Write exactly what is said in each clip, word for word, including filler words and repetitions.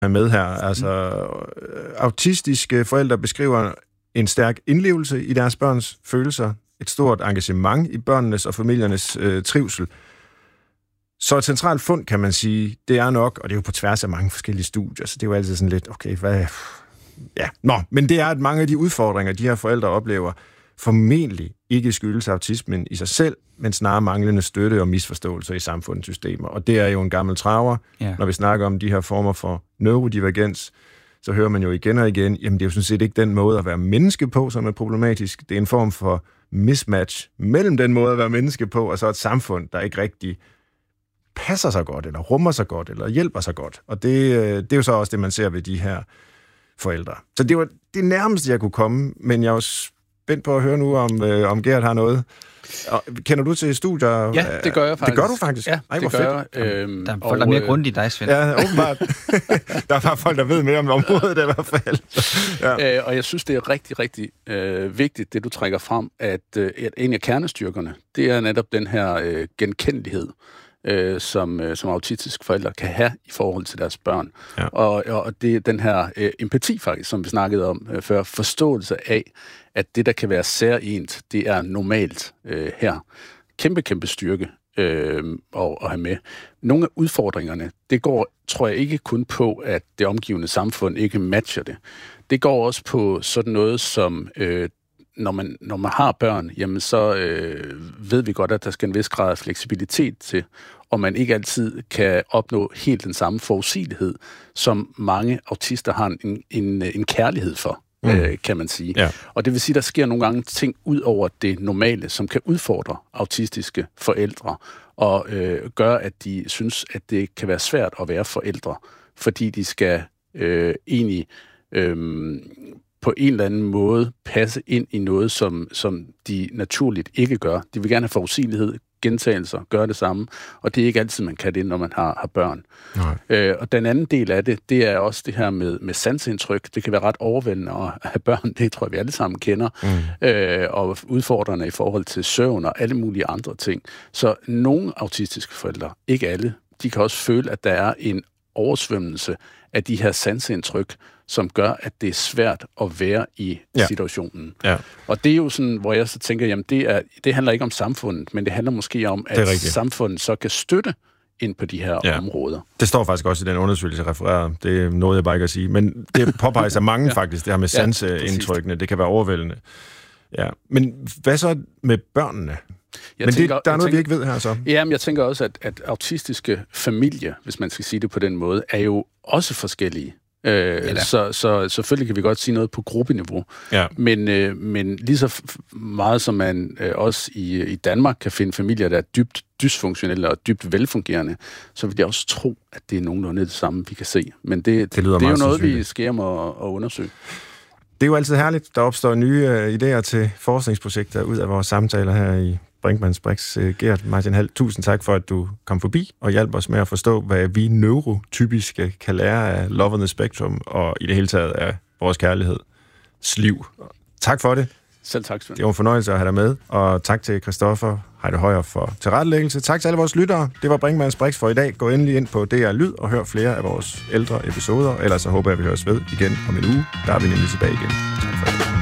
er med her. Altså, autistiske forældre beskriver en stærk indlevelse i deres børns følelser, et stort engagement i børnenes og familiernes øh, trivsel. Så et centralt fund, kan man sige, det er nok, og det er jo på tværs af mange forskellige studier, så det er jo altid sådan lidt, okay, hvad... Ja, nå, men det er, at mange af de udfordringer, de her forældre oplever, formentlig ikke skyldes autismen i sig selv, men snarere manglende støtte og misforståelser i samfundets systemer. Og det er jo en gammel traver. Ja. Når vi snakker om de her former for neurodivergens, så hører man jo igen og igen, jamen det er jo sådan set ikke den måde at være menneske på, som er problematisk. Det er en form for mismatch mellem den måde at være menneske på, og så et samfund, der ikke rigtig passer sig godt, eller rummer sig godt, eller hjælper sig godt. Og det, det er jo så også det, man ser ved de her forældre. Så det var det nærmeste, jeg kunne komme, men jeg var spændt på at høre nu, om, øh, om Gert har noget. Og, kender du til studier? Ja, det gør jeg faktisk. Det gør du faktisk? Ja, Ej, det gør jeg. Øhm, der er folk, og, der er mere grundige dig, Svend. Ja, åbenbart. Der er bare folk, der ved mere om området i hvert fald. Ja. Øh, og jeg synes, det er rigtig, rigtig øh, vigtigt, det du trækker frem, at, øh, at en af kernestyrkerne, det er netop den her øh, genkendelighed, Øh, som, øh, som autistiske forældre kan have i forhold til deres børn. Ja. Og, og det er den her øh, empati faktisk, som vi snakkede om øh, før, forståelse af, at det, der kan være særligt, det er normalt øh, her. Kæmpe, kæmpe styrke øh, at, at have med. Nogle af udfordringerne, det går, tror jeg, ikke kun på, at det omgivende samfund ikke matcher det. Det går også på sådan noget som... Øh, Når man, når man har børn, jamen så øh, ved vi godt, at der skal en vis grad af fleksibilitet til, og man ikke altid kan opnå helt den samme forudsigelighed, som mange autister har en, en, en kærlighed for, mm. øh, kan man sige. Ja. Og det vil sige, at der sker nogle gange ting ud over det normale, som kan udfordre autistiske forældre, og øh, gøre, at de synes, at det kan være svært at være forældre, fordi de skal øh, egentlig... Øh, på en eller anden måde passe ind i noget, som, som de naturligt ikke gør. De vil gerne have forudsigelighed, gentagelser, gøre det samme, og det er ikke altid, man kan det, når man har, har børn. Øh, og den anden del af det, det er også det her med, med sansindtryk. Det kan være ret overvældende at have børn, det tror jeg, vi alle sammen kender, mm. øh, og udfordrende i forhold til søvn og alle mulige andre ting. Så nogle autistiske forældre, ikke alle, de kan også føle, at der er en oversvømmelse af de her sansindtryk, som gør, at det er svært at være i ja. situationen. Ja. Og det er jo sådan, hvor jeg så tænker, jamen det, er, det handler ikke om samfundet, men det handler måske om, at samfundet så kan støtte ind på de her ja. områder. Det står faktisk også i den undersøgelse, jeg refererer. Det er noget, jeg bare ikke at sige. Men det påpeges af mange ja. faktisk, det her med sansindtrykkene. Ja, det kan være overvældende. Ja. Men hvad så med børnene? Jeg men tænker, det, der er noget, tænker, vi ikke ved her så. Jamen, jeg tænker også, at, at autistiske familier, hvis man skal sige det på den måde, er jo også forskellige. Øh, så, så selvfølgelig kan vi godt sige noget på gruppeniveau. Ja. Men, øh, men lige så meget som man øh, også i, i Danmark kan finde familier, der er dybt dysfunktionelle og dybt velfungerende, så vil jeg også tro, at det er nogenlunde det samme, vi kan se. Men det, det, det er jo noget, vi skal og, og undersøge. Det er jo altid herligt. Der opstår nye øh, idéer til forskningsprojekter ud af vores samtaler her i Brinkmanns Brix. Gert Martin Hald, tusind tak for, at du kom forbi og hjalp os med at forstå, hvad vi neurotypisk kan lære af Love on the Spectrum og i det hele taget af vores kærlighedsliv. Tak for det. Selv tak, Svend. Det var en fornøjelse at have dig med, og tak til Christoffer Heide Højer for tilrettelæggelse. Tak til alle vores lyttere. Det var Brinkmanns Brix for i dag. Gå endelig ind på D R Lyd og hør flere af vores ældre episoder. Ellers så håber jeg, at vi høres ved igen om en uge. Der er vi nemlig tilbage igen. Tak for det.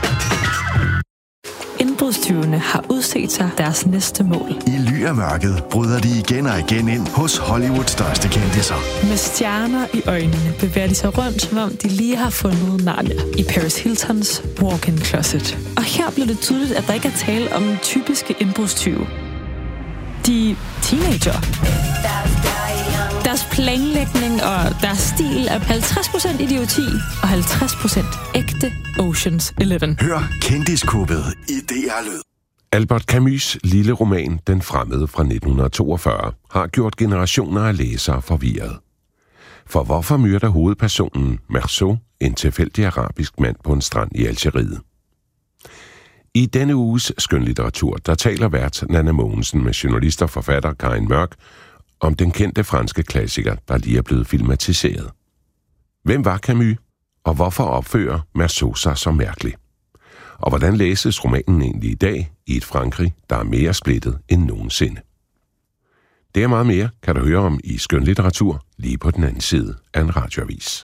Indbrudstyvene har udset sig deres næste mål. I ly af mørket bryder de igen og igen ind hos Hollywoods største kendisser. Med stjerner i øjnene bevæger de sig rundt, som om de lige har fundet Narnia i Paris Hiltons walk-in closet. Og her bliver det tydeligt, at der ikke er tale om typiske indbrudstyve. De er teenager. Deres planlægning og deres stil er halvtreds procent idioti og halvtreds procent ægte Ocean's Eleven. Hør Kendiskubbet i D R Lyd. Albert Camus' lille roman Den fremmede fra nitten toogfyrre har gjort generationer af læsere forvirret. For hvorfor myrder hovedpersonen Meursault en tilfældig arabisk mand på en strand i Algeriet? I denne uges skønlitteratur, der taler vært Nanna Mogensen med journalist og forfatter Karin Mørk om den kendte franske klassiker, der lige er blevet filmatiseret. Hvem var Camus, og hvorfor opfører Meursault sig så mærkeligt? Og hvordan læses romanen egentlig i dag i et Frankrig, der er mere splittet end nogensinde? Det er meget mere, kan du høre om i skønlitteratur lige på den anden side af en radioavis.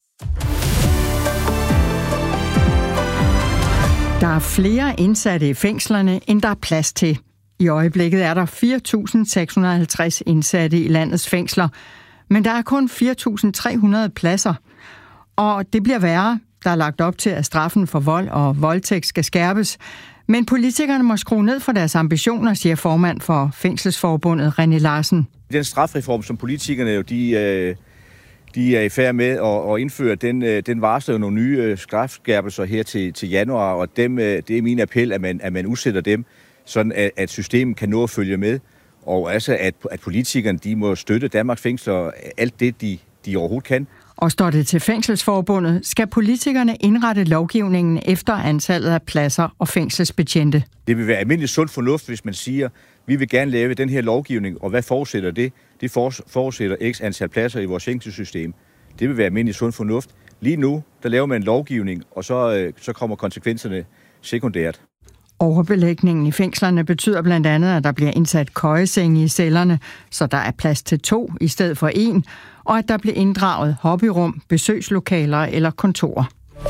Der er flere indsatte i fængslerne, end der er plads til. I øjeblikket er der fire tusind seks hundrede og halvtreds indsatte i landets fængsler, men der er kun fire tusind tre hundrede pladser. Og det bliver værre. Der er lagt op til, at straffen for vold og voldtægt skal skærpes. Men politikerne må skrue ned for deres ambitioner, siger formand for Fængselsforbundet René Larsen. Den strafreform, som politikerne jo, de, de er i færd med at indføre, den, den varsler jo nogle nye strafskærpelser her til, til januar, og dem, det er min appel, at man, at man udsætter dem, sådan at, at systemet kan nå at følge med, og altså at, at politikerne de må støtte Danmarks fængsler alt det, de, de overhovedet kan. Og står det til Fængselsforbundet, skal politikerne indrette lovgivningen efter antallet af pladser og fængselsbetjente. Det vil være almindelig sund fornuft, hvis man siger, vi vil gerne lave den her lovgivning, og hvad forudsætter det? Det forudsætter x antal pladser i vores fængselssystem. Det vil være almindelig sund fornuft. Lige nu, der laver man en lovgivning, og så, så kommer konsekvenserne sekundært. Overbelægningen i fængslerne betyder blandt andet, at der bliver indsat køjesenge i cellerne, så der er plads til to i stedet for en, og at der bliver inddraget hobbyrum, besøgslokaler eller kontorer.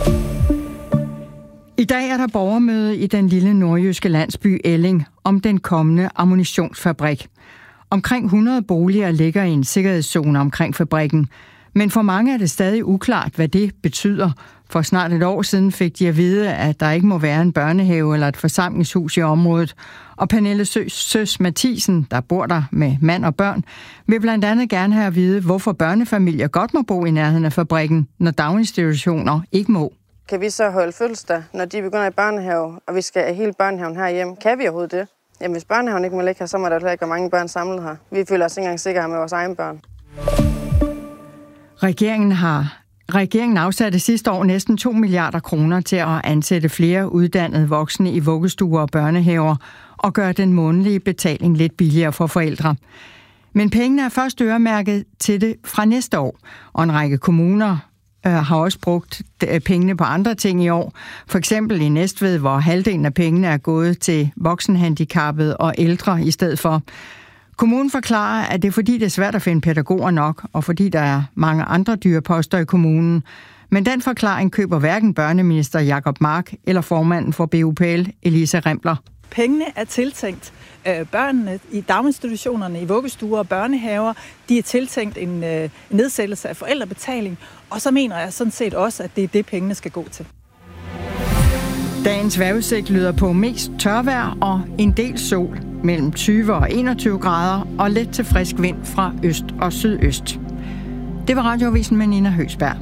I dag er der borgermøde i den lille nordjyske landsby Elling om den kommende ammunitionsfabrik. Omkring hundrede boliger ligger i en sikkerhedszone omkring fabrikken, men for mange er det stadig uklart, hvad det betyder. For snart et år siden fik de at vide, at der ikke må være en børnehave eller et forsamlingshus i området. Og Pernille Søs Mathisen, der bor der med mand og børn, vil blandt andet gerne have at vide, hvorfor børnefamilier godt må bo i nærheden af fabrikken, når daginstitutioner ikke må. Kan vi så holde fødselsdag, når de begynder i børnehave, og vi skal have hele børnehaven herhjemme? Kan vi overhovedet det? Jamen hvis børnehaven ikke må ligge her, så må der heller ikke være mange børn samlet her. Vi føler os ikke engang sikre med vores egne børn. Regeringen har Regeringen afsatte sidste år næsten to milliarder kroner til at ansætte flere uddannede voksne i vuggestuer og børnehaver og gøre den månedlige betaling lidt billigere for forældre. Men pengene er først øremærket til det fra næste år, og en række kommuner øh, har også brugt pengene på andre ting i år. For eksempel i Næstved, hvor halvdelen af pengene er gået til voksenhandicappede og ældre i stedet for. Kommunen forklarer, at det er fordi, det er svært at finde pædagoger nok, og fordi der er mange andre dyre poster i kommunen. Men den forklaring køber hverken børneminister Jacob Mark eller formanden for B U P L, Elisa Rimpler. Pengene er tiltænkt øh, børnene i daginstitutionerne, i vuggestuer og børnehaver. De er tiltænkt en øh, nedsættelse af forældrebetaling, og så mener jeg sådan set også, at det er det, pengene skal gå til. Dagens vejrudsigt lyder på mest tørvejr og en del sol, mellem tyve og enogtyve grader og let til frisk vind fra øst og sydøst. Det var Radioavisen med Nina Høgsberg.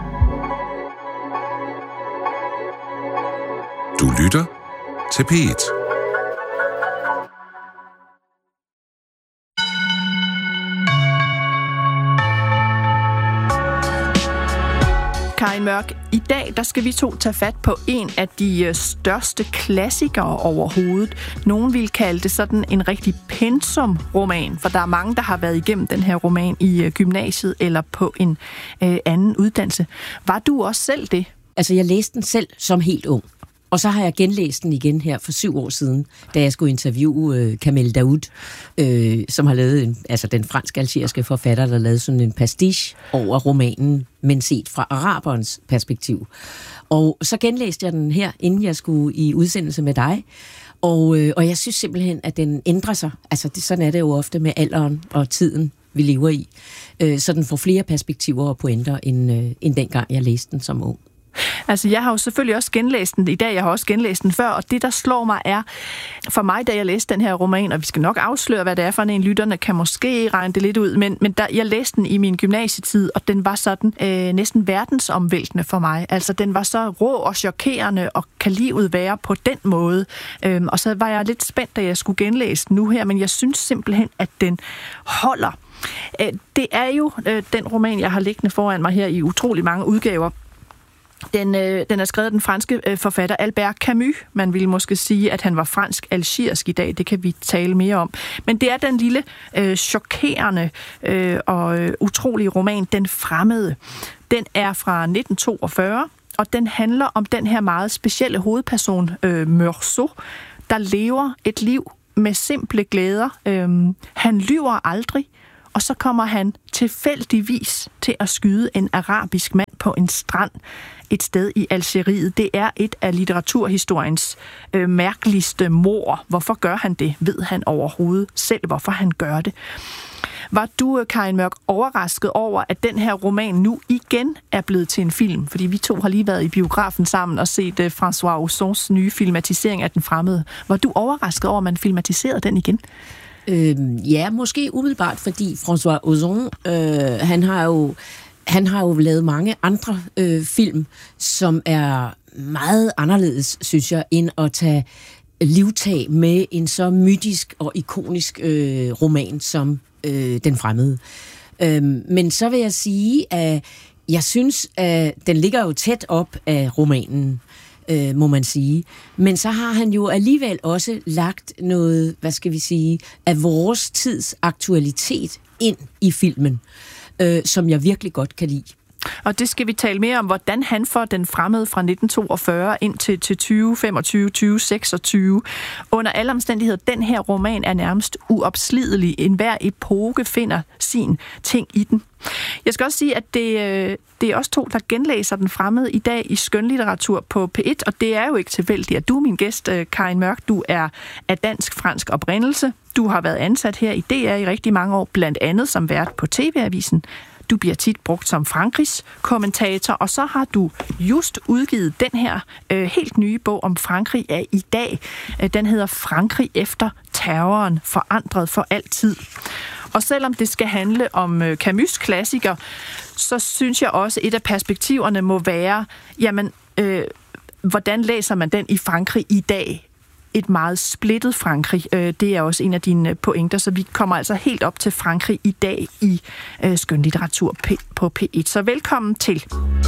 Du lytter til P et. Karin Mørk, i dag der skal vi to tage fat på en af de største klassikere overhovedet. Nogen vil kalde det sådan en rigtig pensum-roman, for der er mange, der har været igennem den her roman i gymnasiet eller på en øh, anden uddannelse. Var du også selv det? Altså, jeg læste den selv som helt ung. Og så har jeg genlæst den igen her for syv år siden, da jeg skulle interviewe øh, Kamel Daoud, øh, som har lavet en, altså den fransk-algeriske forfatter, der lavede sådan en pastiche over romanen, men set fra araberens perspektiv. Og så genlæste jeg den her, inden jeg skulle i udsendelse med dig. Og, øh, og jeg synes simpelthen, at den ændrer sig. Altså, det, sådan er det jo ofte med alderen og tiden, vi lever i. Øh, så den får flere perspektiver og pointer, end, øh, end dengang jeg læste den som ung. Altså, jeg har jo selvfølgelig også genlæst den i dag, jeg har også genlæst den før, og det, der slår mig, er, for mig, da jeg læste den her roman, og vi skal nok afsløre, hvad det er for en, lytterne kan måske regne det lidt ud, men, men der, jeg læste den i min gymnasietid, og den var sådan øh, næsten verdensomvæltende for mig. Altså, den var så rå og chokerende, og kan livet være på den måde. Øhm, og så var jeg lidt spændt, da jeg skulle genlæse den nu her, men jeg synes simpelthen, at den holder. Øh, det er jo øh, den roman, jeg har liggende foran mig her i utrolig mange udgaver. Den, øh, den er skrevet af den franske øh, forfatter Albert Camus. Man ville måske sige, at han var fransk-algerisk i dag. Det kan vi tale mere om. Men det er den lille, øh, chokerende øh, og øh, utrolige roman, Den Fremmede. Den er fra nitten toogfyrre, og den handler om den her meget specielle hovedperson, øh, Meursault, der lever et liv med simple glæder. Øhm, han lyver aldrig, og så kommer han tilfældigvis til at skyde en arabisk mand på en strand et sted i Algeriet. Det er et af litteraturhistoriens øh, mærkeligste mord. Hvorfor gør han det? Ved han overhovedet selv, hvorfor han gør det? Var du, Karin Mørk, overrasket over, at den her roman nu igen er blevet til en film? Fordi vi to har lige været i biografen sammen og set uh, François Ozons nye filmatisering af Den fremmede. Var du overrasket over, at man filmatiserede den igen? Øhm, ja, måske umiddelbart, fordi François Ozon, øh, han har jo han har jo lavet mange andre øh, film, som er meget anderledes, synes jeg, end at tage livtag med en så mytisk og ikonisk øh, roman som øh, Den fremmede. Øhm, men så vil jeg sige, at jeg synes, at den ligger jo tæt op af romanen, øh, må man sige. Men så har han jo alligevel også lagt noget, hvad skal vi sige, af vores tids aktualitet ind i filmen, øh, som jeg virkelig godt kan lide. Og det skal vi tale mere om, hvordan han får Den fremmede fra nitten toogfyrre ind til, til tyve femogtyve, tyve seksogtyve. Under alle omstændigheder, den her roman er nærmest uopslidelig. Enhver epoke finder sin ting i den. Jeg skal også sige, at det, det er også to, der genlæser Den fremmede i dag i skønlitteratur på P et, og det er jo ikke tilfældigt, at du, min gæst, Karin Mørk, du er af dansk-fransk oprindelse. Du har været ansat her i D R i rigtig mange år, blandt andet som vært på T V-avisen. Du bliver tit brugt som Frankrigs kommentator, og så har du just udgivet den her øh, helt nye bog om Frankrig af i dag. Den hedder Frankrig efter terroren, forandret for altid. Og selvom det skal handle om øh, Camus' klassiker, så synes jeg også, et af perspektiverne må være, jamen, øh, hvordan læser man den i Frankrig i dag? Et meget splittet Frankrig. Det er også en af dine pointer, så vi kommer altså helt op til Frankrig i dag i skønlitteratur på P et. Så velkommen til.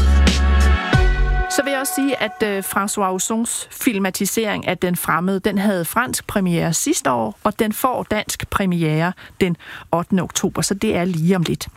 Så vil jeg også sige, at François Ozons filmatisering af Den fremmede, den havde fransk premiere sidste år, og den får dansk premiere den ottende oktober, så det er lige om lidt.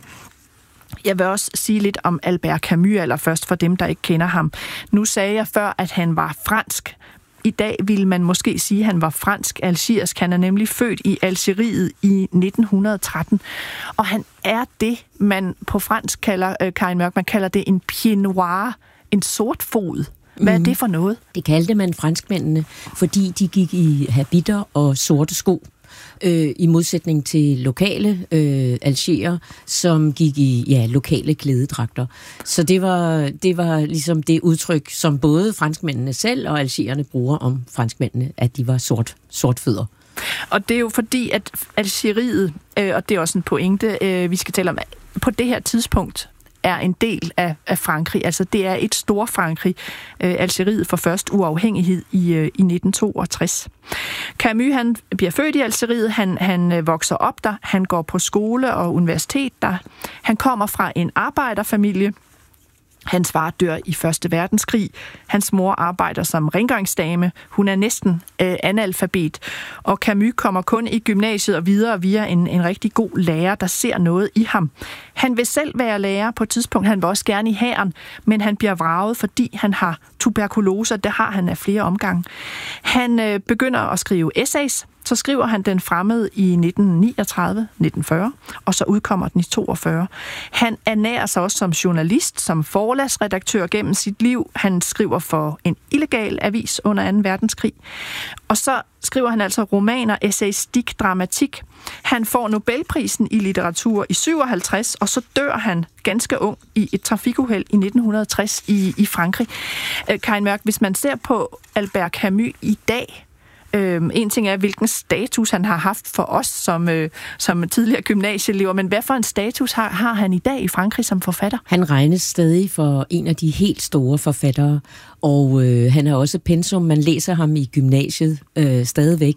Jeg vil også sige lidt om Albert Camus allerførst, for dem, der ikke kender ham. Nu sagde jeg før, at han var fransk. I dag ville man måske sige, at han var fransk-algerisk. Han er nemlig født i Algeriet i nitten tretten. Og han er det, man på fransk kalder, øh, Karin Mørk, man kalder det en pied noir, en sort fod. Hvad er det for noget? Det kaldte man franskmændene, fordi de gik i habitter og sorte sko. Øh, i modsætning til lokale øh, algerer, som gik i ja, lokale klædedragter. Så det var, det var ligesom det udtryk, som både franskmændene selv og algererne bruger om franskmændene, at de var sort, sortfødder. Og det er jo fordi, at Algeriet, øh, og det er også en pointe, øh, vi skal tale om, på det her tidspunkt, er en del af, af Frankrig. Altså det er et stort Frankrig. Øh, Algeriet får først uafhængighed i, øh, i nitten toogtres. Camus, han bliver født i Algeriet, han, han øh, vokser op der, han går på skole og universitet der. Han kommer fra en arbejderfamilie. Hans far dør i Første Verdenskrig. Hans mor arbejder som rengøringsdame. Hun er næsten øh, analfabet. Og Camus kommer kun i gymnasiet og videre via en, en rigtig god lærer, der ser noget i ham. Han vil selv være lærer på et tidspunkt. Han vil også gerne i hæren, men han bliver vraget, fordi han har tuberkulose. Det har han af flere omgange. Han øh, begynder at skrive essays. Så skriver han Den fremmede i nitten niogtredive nitten fyrre, og så udkommer den i toogfyrre. Han ernærer sig også som journalist, som forlagsredaktør gennem sit liv. Han skriver for en illegal avis under anden verdenskrig. Og så skriver han altså romaner, essays, dik, dramatik. Han får Nobelprisen i litteratur i syvoghalvtreds, og så dør han ganske ung i et trafikuheld i nitten tres i, i Frankrig. Karin Mørk, hvis man ser på Albert Camus i dag, Øhm, en ting er, hvilken status han har haft for os som, øh, som tidligere gymnasieelever, men hvad for en status har, har han i dag i Frankrig som forfatter? Han regnes stadig for en af de helt store forfattere, og øh, han er også pensum. Man læser ham i gymnasiet øh, stadigvæk,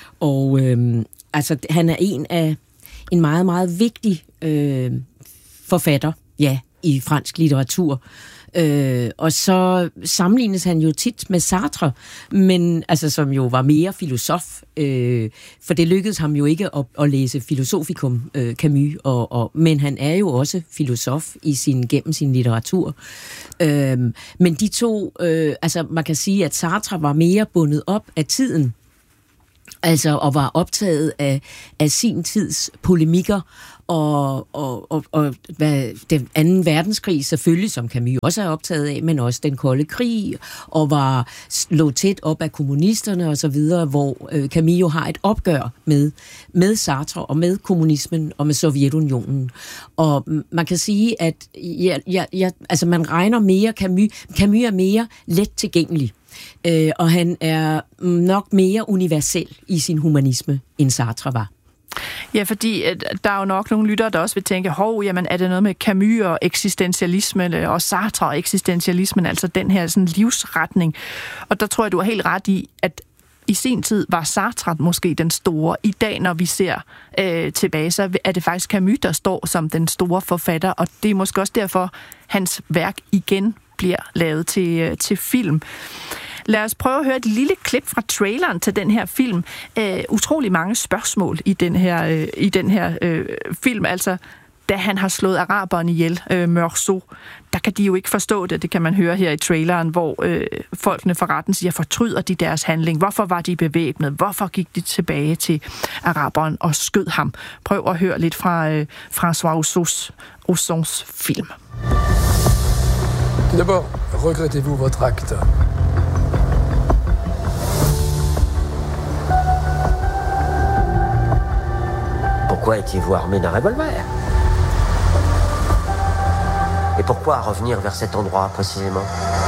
og øh, altså, han er en af en meget, meget vigtig øh, forfatter, ja, i fransk litteratur. Øh, og så sammenlignes han jo tit med Sartre, men altså som jo var mere filosof, øh, for det lykkedes ham jo ikke at, at læse filosofikum, øh, Camus, og, og, men han er jo også filosof i sin, gennem sin litteratur. Øh, men de to, øh, altså man kan sige, at Sartre var mere bundet op af tiden, Altså, og var optaget af, af sin tids polemikker, og, og, og, og hvad, den anden verdenskrig selvfølgelig, som Camus også er optaget af, men også den kolde krig, og var lå tæt op af kommunisterne og så videre, hvor øh, Camus jo har et opgør med, med Sartre og med kommunismen og med Sovjetunionen. Og man kan sige, at ja, ja, ja, altså man regner mere Camus, Camus er mere let tilgængelig. Øh, og han er nok mere universel i sin humanisme, end Sartre var. Ja, fordi der er jo nok nogle lyttere, der også vil tænke, hov, jamen er det noget med Camus og eksistentialisme, og Sartre og eksistentialismen, altså den her sådan livsretning. Og der tror jeg, du har helt ret i, at i sin tid var Sartre måske den store. I dag, når vi ser øh, tilbage, så er det faktisk Camus, der står som den store forfatter, og det er måske også derfor, hans værk igen bliver lavet til, til film. Lad os prøve at høre et lille klip fra traileren til den her film. Uh, utrolig mange spørgsmål i den her, uh, i den her uh, film. Altså, da han har slået araberne ihjel, uh, Meursault, der kan de jo ikke forstå det. Det kan man høre her i traileren, hvor uh, folkene fra retten siger, fortryder de deres handling? Hvorfor var de bevæbnet? Hvorfor gik de tilbage til araberen og skød ham? Prøv at høre lidt fra uh, François Ozons film. D'abord, regrettez-vous votre acte? Pourquoi étiez-vous armé d'un revolver? Et pourquoi revenir vers cet endroit précisément?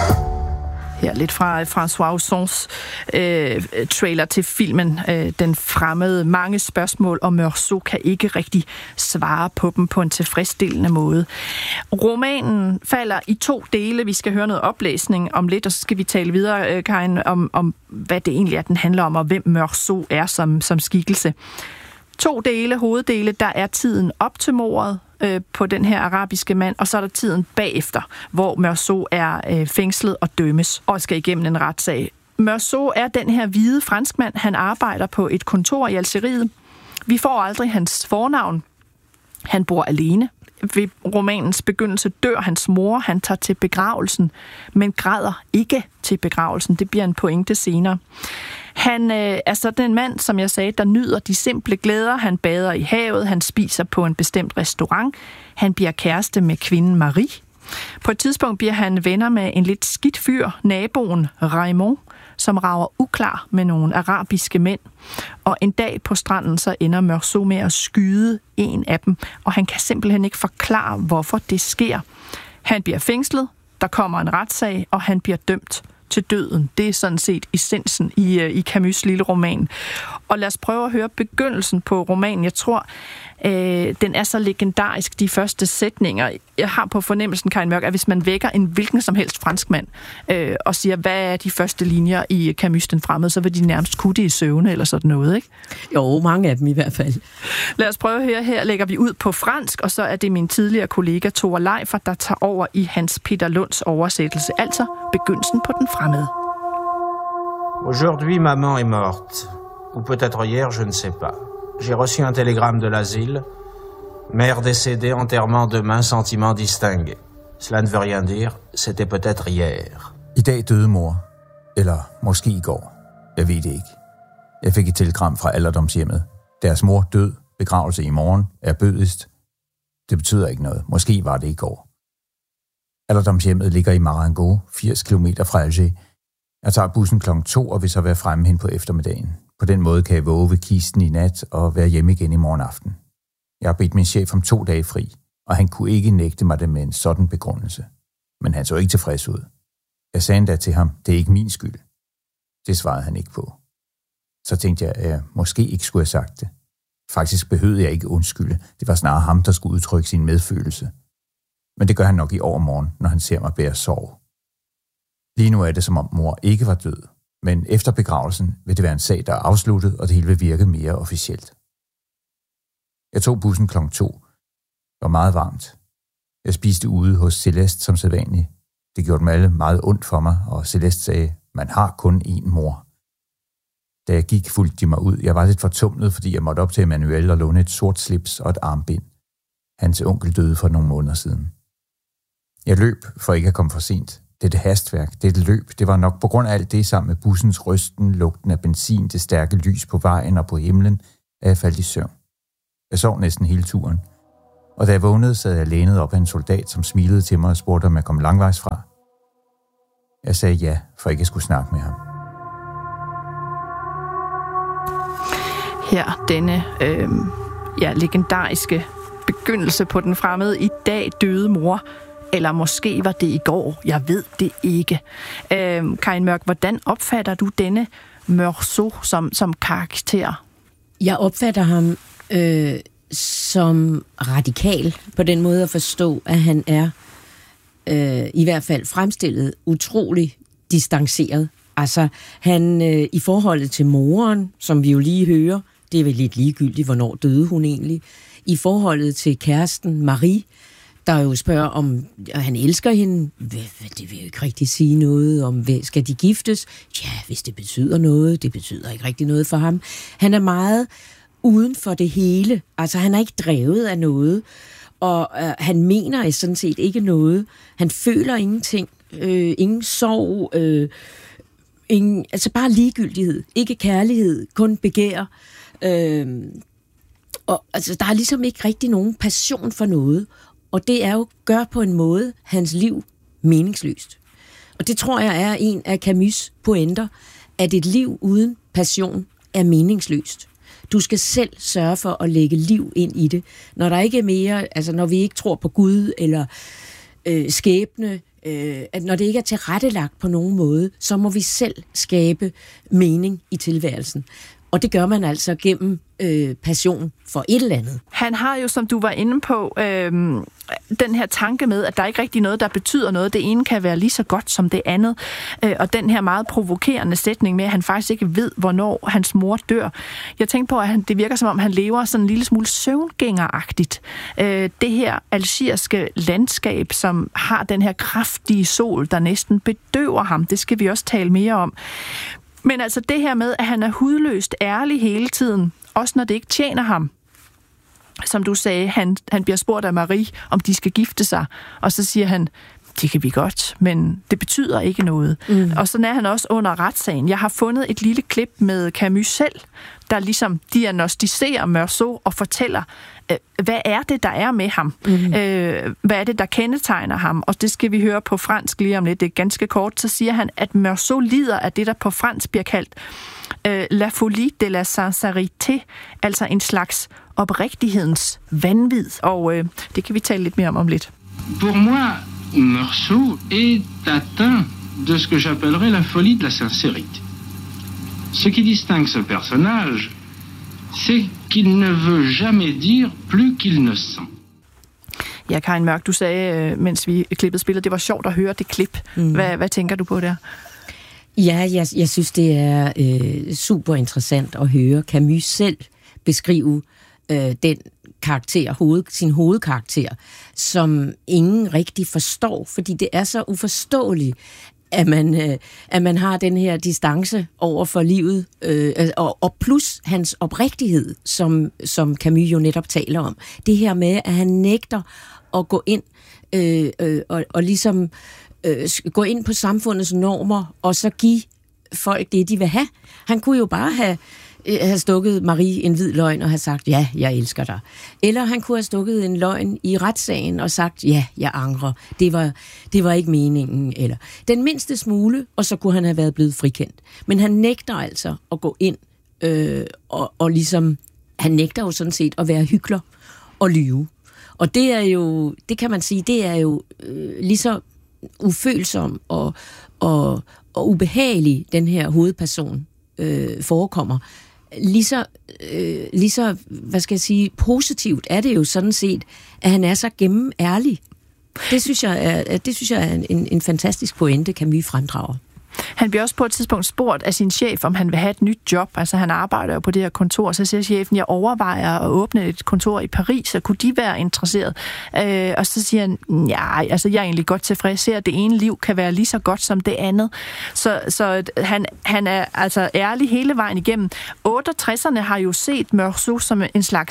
Her lidt fra François Ozons øh, trailer til filmen øh, Den fremmede. Mange spørgsmål, og Meursault kan ikke rigtig svare på dem på en tilfredsstillende måde. Romanen falder i to dele. Vi skal høre noget oplæsning om lidt, og så skal vi tale videre, øh, Karin, om, om hvad det egentlig er, den handler om, og hvem Meursault er som, som skikkelse. To dele, hoveddele, der er tiden op til mordet øh, på den her arabiske mand, og så er der tiden bagefter, hvor Meursault er øh, fængslet og dømmes og skal igennem en retssag. Meursault er den her hvide franskmand. Han arbejder på et kontor i Algeriet. Vi får aldrig hans fornavn. Han bor alene. Ved romanens begyndelse dør hans mor. Han tager til begravelsen, men græder ikke til begravelsen. Det bliver en pointe senere. Han øh, er sådan en mand, som jeg sagde, der nyder de simple glæder. Han bader i havet, han spiser på en bestemt restaurant. Han bliver kæreste med kvinden Marie. På et tidspunkt bliver han venner med en lidt skidt fyr, naboen Raymond, som rager uklar med nogle arabiske mænd. Og en dag på stranden, så ender Meursault med at skyde en af dem, og han kan simpelthen ikke forklare, hvorfor det sker. Han bliver fængslet, der kommer en retssag, og han bliver dømt til døden. Det er sådan set essensen i, i Camus' lille roman. Og lad os prøve at høre begyndelsen på romanen. Jeg tror, øh, den er så legendarisk, de første sætninger. Jeg har på fornemmelsen, Karin Mørk, at hvis man vækker en hvilken som helst franskmand øh, og siger, hvad er de første linjer i Camus' Den fremmede, så vil de nærmest kutte i søvne eller sådan noget, ikke? Jo, mange af dem i hvert fald. Lad os prøve at høre. Her lægger vi ud på fransk, og så er det min tidligere kollega Thor Leifer, der tager over i Hans Peter Lunds oversættelse. Altså begyndelsen på Den fremmede. Aujourd'hui, maman est morte. Ou peut-être hier, je ne sais pas. J'ai reçu un télégramme de l'asile. Mère décédée, enterrement demain, sentiment distingué. Cela ne veut rien dire. C'était peut-être hier. I dag døde mor. Eller måske i går. Jeg ved det ikke. Jeg fik et telegram fra alderdomshjemmet. Deres mor død. Begravelse i morgen. Er bødigst. Det betyder ikke noget. Måske var det i går. Alderdomshjemmet ligger i Marengo, firs kilometer fra Alger. Jeg tager bussen klokken to og vil så være fremme hen på eftermiddagen. På den måde kan jeg våge ved kisten i nat og være hjemme igen i morgen aften. Jeg har bedt min chef om to dage fri, og han kunne ikke nægte mig det med en sådan begrundelse. Men han så ikke tilfreds ud. Jeg sagde endda til ham, det er ikke min skyld. Det svarede han ikke på. Så tænkte jeg, at jeg måske ikke skulle have sagt det. Faktisk behøvede jeg ikke undskylde. Det var snarere ham, der skulle udtrykke sin medfølelse. Men det gør han nok i overmorgen, når han ser mig bære sorg. Lige nu er det, som om mor ikke var død. Men efter begravelsen vil det være en sag, der er afsluttet, og det hele vil virke mere officielt. Jeg tog bussen klokken to. Det var meget varmt. Jeg spiste ude hos Celeste som sædvanligt. Det gjorde dem alle meget ondt for mig, og Celeste sagde, man har kun én mor. Da jeg gik, fulgte de mig ud. Jeg var lidt fortumlet, fordi jeg måtte op til Emmanuel og låne et sort slips og et armbind. Hans onkel døde for nogle måneder siden. Jeg løb for ikke at komme for sent. Det er et hastværk, det er et løb. Det var nok på grund af alt det sammen med bussens rysten, lugten af benzin, det stærke lys på vejen og på himlen, at jeg faldt i søvn. Jeg sov næsten hele turen. Og da jeg vågnede, sad jeg lænet op af en soldat, som smilede til mig og spurgte, om jeg kom langvejs fra. Jeg sagde ja, for ikke at skulle snakke med ham. Her denne øh, ja, legendariske begyndelse på den fremmede i dag døde mor. Eller måske var det i går. Jeg ved det ikke. Øh, Karin Mørk, hvordan opfatter du denne Meursault som, som karakter? Jeg opfatter ham øh, som radikal på den måde at forstå, at han er øh, i hvert fald fremstillet utrolig distanceret. Altså, han øh, i forholdet til moren, som vi jo lige hører, det er vel lidt ligegyldigt, hvornår døde hun egentlig. I forholdet til kæresten Marie, der jo spørger, om han elsker hende. Det vil jo ikke rigtig sige noget om, skal de giftes? Ja, hvis det betyder noget. Det betyder ikke rigtig noget for ham. Han er meget uden for det hele. Altså, han er ikke drevet af noget. Og øh, han mener sådan set ikke noget. Han føler ingenting. Øh, ingen sorg. Øh, ingen, altså bare ligegyldighed. Ikke kærlighed. Kun begær. Øh, og altså, der er ligesom ikke rigtig nogen passion for noget. Og det er jo gør på en måde hans liv meningsløst. Og det tror jeg er en af Camus' pointer, at et liv uden passion er meningsløst. Du skal selv sørge for at lægge liv ind i det. Når der ikke er mere, altså når vi ikke tror på Gud eller øh, skæbne, øh, at når det ikke er tilrettelagt på nogen måde, så må vi selv skabe mening i tilværelsen. Og det gør man altså gennem øh, passion for et eller andet. Han har jo, som du var inde på, øh, den her tanke med, at der ikke rigtig noget, der betyder noget. Det ene kan være lige så godt som det andet. Øh, og den her meget provokerende sætning med, at han faktisk ikke ved, hvornår hans mor dør. Jeg tænker på, at han, det virker som om, han lever sådan en lille smule søvngængeragtigt. Øh, det her algeriske landskab, som har den her kraftige sol, der næsten bedøver ham, det skal vi også tale mere om. Men altså det her med, at han er hudløst ærlig hele tiden, også når det ikke tjener ham. Som du sagde, han, han bliver spurgt af Marie, om de skal gifte sig, og så siger han, det kan vi godt, men det betyder ikke noget. Mm. Og sådan er han også under retssagen. Jeg har fundet et lille klip med Camus selv, der ligesom diagnostiserer Meursault og fortæller, øh, hvad er det, der er med ham? Mm. Øh, hvad er det, der kendetegner ham? Og det skal vi høre på fransk lige om lidt. Det er ganske kort. Så siger han, at Meursault lider af det, der på fransk bliver kaldt øh, la folie de la sincérité, altså en slags oprigtighedens vanvid. Og øh, det kan vi tale lidt mere om om lidt. Pour moi, Meursault est atteint de ce que j'appellerais la folie de la sincérité. Ce qui distingue ce personnage, c'est qu'il ne veut jamais dire plus qu'il ne sent. Ja, Karin Mørk, du sagde, mens vi klippede spillet, det var sjovt at høre det klip. Mm. Hvad, hvad tænker du på der? Ja, jeg, jeg synes, det er øh, super interessant at høre Camus selv beskrive øh, den karakter, hoved, sin hovedkarakter, som ingen rigtig forstår, fordi det er så uforståeligt, at man, øh, at man har den her distance over for livet, øh, og, og plus hans oprigtighed, som, som Camus jo netop taler om. Det her med, at han nægter at gå ind øh, øh, og, og ligesom øh, gå ind på samfundets normer, og så give folk det, de vil have. Han kunne jo bare have have stukket Marie en hvid løgn og have sagt, ja, jeg elsker dig. Eller han kunne have stukket en løgn i retssagen og sagt, ja, jeg angrer. Det var, det var ikke meningen. Eller den mindste smule, og så kunne han have været blevet frikendt. Men han nægter altså at gå ind øh, og, og ligesom, han nægter jo sådan set at være hykler og lyve. Og det er jo, det kan man sige, det er jo øh, lige så ufølsom og, og, og ubehagelig, den her hovedperson øh, forekommer. Lige så, øh, lige så, hvad skal jeg sige, positivt er det jo sådan set, at han er så gennemærlig. Det synes jeg er, det synes jeg er en, en fantastisk pointe, Camus fremdrager. Han bliver også på et tidspunkt spurgt af sin chef, om han vil have et nyt job. Altså han arbejder jo på det her kontor, så siger chefen, jeg overvejer at åbne et kontor i Paris, så kunne de være interesseret? Øh, og så siger han, ja, altså jeg er egentlig godt tilfreds her. Det ene liv kan være lige så godt som det andet. Så, så han, han er altså ærlig hele vejen igennem. otteogtresserne har jo set Meursault som en slags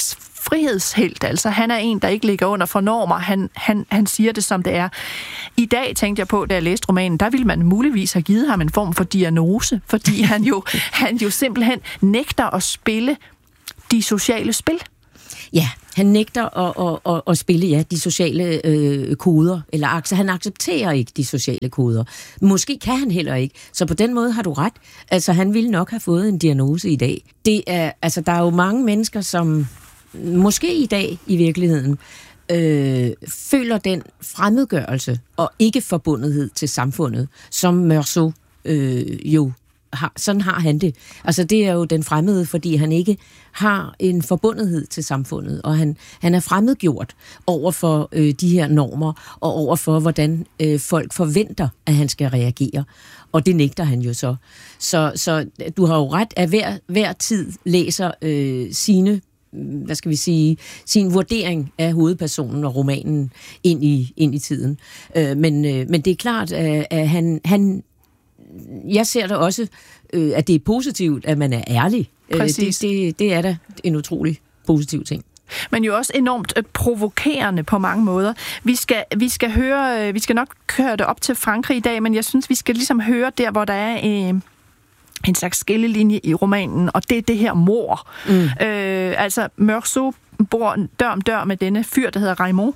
frihedshelt. Altså, han er en, der ikke ligger under for normer. Han, han, han siger det, som det er. I dag tænkte jeg på, da jeg læste romanen, der ville man muligvis have givet ham en form for diagnose, fordi han jo, han jo simpelthen nægter at spille de sociale spil. Ja, han nægter at, at, at, at spille ja, de sociale øh, koder, eller han accepterer ikke de sociale koder. Måske kan han heller ikke, så på den måde har du ret. Altså, han ville nok have fået en diagnose i dag. Det er, altså, der er jo mange mennesker, som måske i dag i virkeligheden øh, føler den fremmedgørelse og ikke forbundethed til samfundet, som Meursault øh, jo har, sådan har han det. Altså det er jo den fremmede, fordi han ikke har en forbundethed til samfundet, og han, han er fremmedgjort over for øh, de her normer, og over for, hvordan øh, folk forventer, at han skal reagere. Og det nægter han jo så. Så, så du har jo ret, at hver, hver tid læser øh, sine hvad skal vi sige, sin vurdering af hovedpersonen og romanen ind i, ind i tiden. Øh, men, øh, men det er klart, at, at han, han jeg ser det også, øh, at det er positivt, at man er ærlig. Præcis. Det, det, det er da en utrolig positiv ting. Men jo også enormt øh, provokerende på mange måder. Vi skal, vi skal høre, øh, vi skal nok køre det op til Frankrig i dag, men jeg synes, vi skal ligesom høre der, hvor der er øh, en slags skillelinje i romanen, og det er det her mord. Mm. Øh, altså, Meursault bor dør om dør med denne fyr, der hedder Raymond.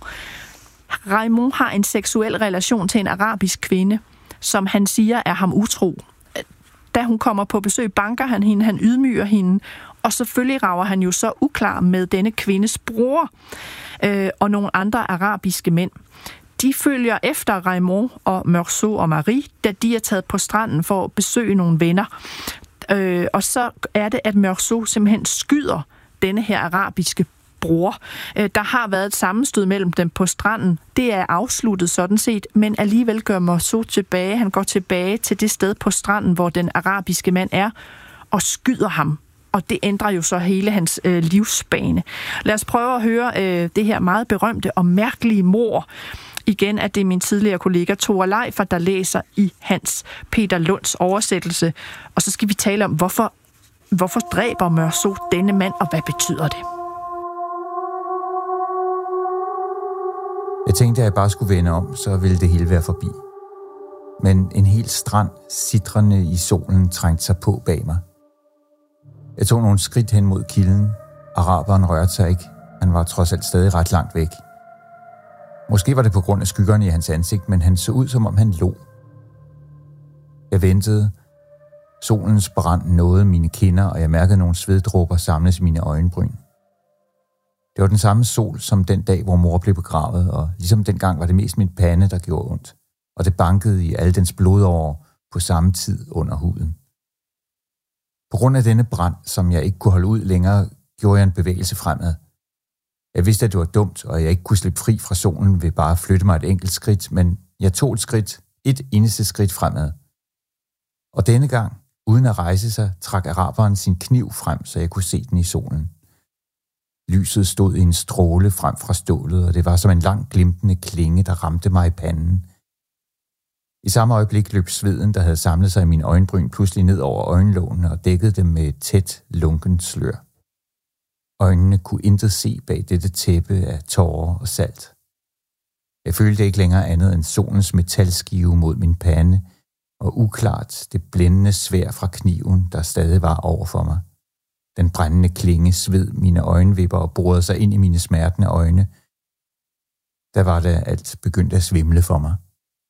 Raymond har en seksuel relation til en arabisk kvinde, som han siger er ham utro. Da hun kommer på besøg, banker han hende, han ydmyger hende, og selvfølgelig rager han jo så uklar med denne kvindes bror øh, og nogle andre arabiske mænd. De følger efter Raymond og Meursault og Marie, da de er taget på stranden for at besøge nogle venner. Øh, og så er det, at Meursault simpelthen skyder denne her arabiske bror. Øh, der har været et sammenstød mellem dem på stranden. Det er afsluttet sådan set, men alligevel gør Meursault tilbage. Han går tilbage til det sted på stranden, hvor den arabiske mand er, og skyder ham. Og det ændrer jo så hele hans øh, livsbane. Lad os prøve at høre øh, det her meget berømte og mærkelige mord. Igen er det min tidligere kollega Tore Leifer, der læser i Hans Peter Lunds oversættelse. Og så skal vi tale om, hvorfor, hvorfor dræber Meursault denne mand, og hvad betyder det? Jeg tænkte, at jeg bare skulle vende om, så ville det hele være forbi. Men en hel strand, sitrende i solen, trængte sig på bag mig. Jeg tog nogle skridt hen mod kilden. Araberen rørte sig ikke. Han var trods alt stadig ret langt væk. Måske var det på grund af skyggerne i hans ansigt, men han så ud, som om han lå. Jeg ventede. Solens brand nåede mine kinder, og jeg mærkede nogle sveddråber samles i mine øjenbryn. Det var den samme sol som den dag, hvor mor blev begravet, og ligesom dengang var det mest min pande, der gjorde ondt, og det bankede i alle dens blodårer på samme tid under huden. På grund af denne brand, som jeg ikke kunne holde ud længere, gjorde jeg en bevægelse fremad. Jeg vidste, at det var dumt, og jeg ikke kunne slippe fri fra solen ved bare at flytte mig et enkelt skridt, men jeg tog et skridt, et eneste skridt fremad. Og denne gang, uden at rejse sig, trak araberen sin kniv frem, så jeg kunne se den i solen. Lyset stod i en stråle frem fra stålet, og det var som en lang glimtende klinge, der ramte mig i panden. I samme øjeblik løb sveden, der havde samlet sig i mine øjenbryn, pludselig ned over øjenlågene og dækkede dem med et tæt, lunkent slør. Øjnene kunne intet se bag dette tæppe af tårer og salt. Jeg følte ikke længere andet end solens metalskive mod min pande, og uklart det blændende sværd fra kniven, der stadig var over for mig. Den brændende klinge sved mine øjenvipper og borede sig ind i mine smertende øjne. Der var det alt begyndte at svimle for mig.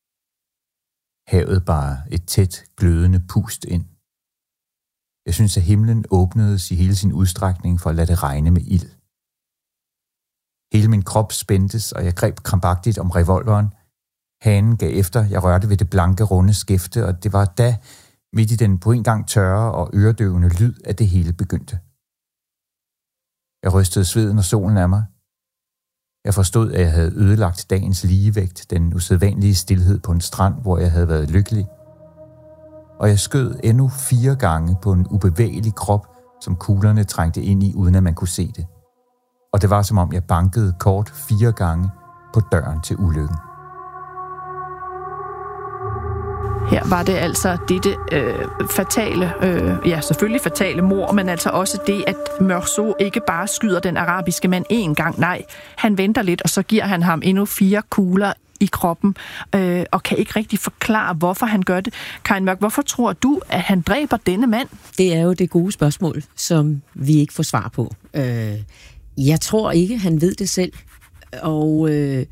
Havet bare et tæt, glødende pust ind. Jeg synes, at himlen åbnedes i hele sin udstrækning for at lade det regne med ild. Hele min krop spændtes, og jeg greb krampagtigt om revolveren. Hanen gav efter, jeg rørte ved det blanke, runde skæfte, og det var da, midt i den på en gang tørre og øredøvende lyd, at det hele begyndte. Jeg rystede sveden og solen af mig. Jeg forstod, at jeg havde ødelagt dagens ligevægt, den usædvanlige stilhed på en strand, hvor jeg havde været lykkelig. Og jeg skød endnu fire gange på en ubevægelig krop, som kuglerne trængte ind i, uden at man kunne se det. Og det var, som om jeg bankede kort fire gange på døren til ulykken. Her var det altså dette øh, fatale, øh, ja selvfølgelig fatale mord, men altså også det, at Meursault ikke bare skyder den arabiske mand én gang. Nej, han venter lidt, og så giver han ham endnu fire kugler i kroppen, øh, og kan ikke rigtig forklare, hvorfor han gør det. Karin Mørk, hvorfor tror du, at han dræber denne mand? Det er jo det gode spørgsmål, som vi ikke får svar på. Øh, jeg tror ikke, han ved det selv. Og øh,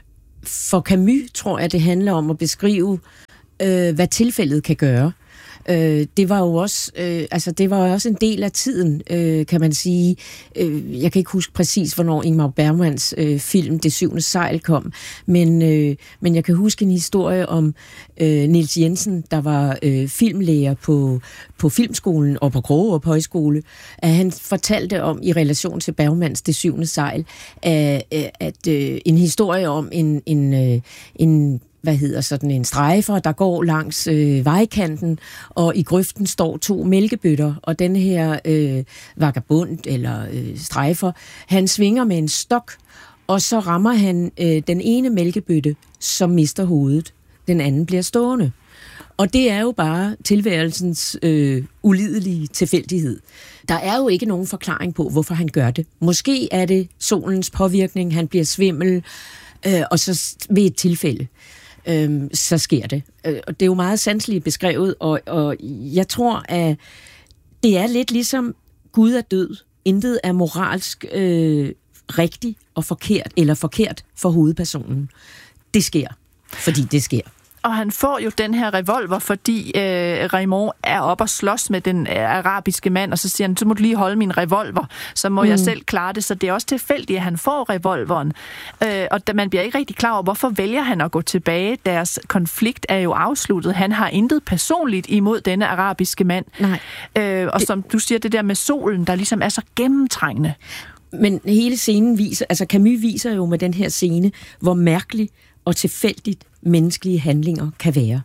for Camus tror jeg, det handler om at beskrive, øh, hvad tilfældet kan gøre. Øh, det var jo også, øh, altså det var jo også en del af tiden, øh, kan man sige. Øh, jeg kan ikke huske præcis, hvornår Ingmar Bergmans øh, film Det syvende sejl kom, men, øh, men jeg kan huske en historie om øh, Niels Jensen, der var øh, filmlærer på, på Filmskolen og på Krogerup Højskole, at han fortalte om, i relation til Bergmans Det syvende sejl, at, at øh, en historie om en, en, øh, en hvad hedder sådan en strejfer, der går langs øh, vejkanten, og i grøften står to mælkebøtter, og den her øh, vagabond eller øh, strejfer, han svinger med en stok, og så rammer han øh, den ene mælkebøtte, som mister hovedet. Den anden bliver stående. Og det er jo bare tilværelsens øh, ulidelige tilfældighed. Der er jo ikke nogen forklaring på, hvorfor han gør det. Måske er det solens påvirkning, han bliver svimmel, øh, og så ved et tilfælde. Øhm, så sker det. Øh, og det er jo meget sanseligt beskrevet, og, og jeg tror, at det er lidt ligesom Gud er død. Intet er moralsk øh, rigtigt og forkert, eller forkert for hovedpersonen. Det sker, fordi det sker. Og han får jo den her revolver, fordi øh, Raymond er oppe og slås med den øh, arabiske mand, og så siger han, så må du lige holde min revolver, så må mm. jeg selv klare det. Så det er også tilfældigt, at han får revolveren. Øh, og da man bliver ikke rigtig klar over, hvorfor vælger han at gå tilbage. Deres konflikt er jo afsluttet. Han har intet personligt imod denne arabiske mand. Nej. Øh, og som du siger, det der med solen, der ligesom er så gennemtrængende. Men hele scenen viser, altså Camus viser jo med den her scene, hvor mærkelig og tilfældigt menneskelige handlinger kan være.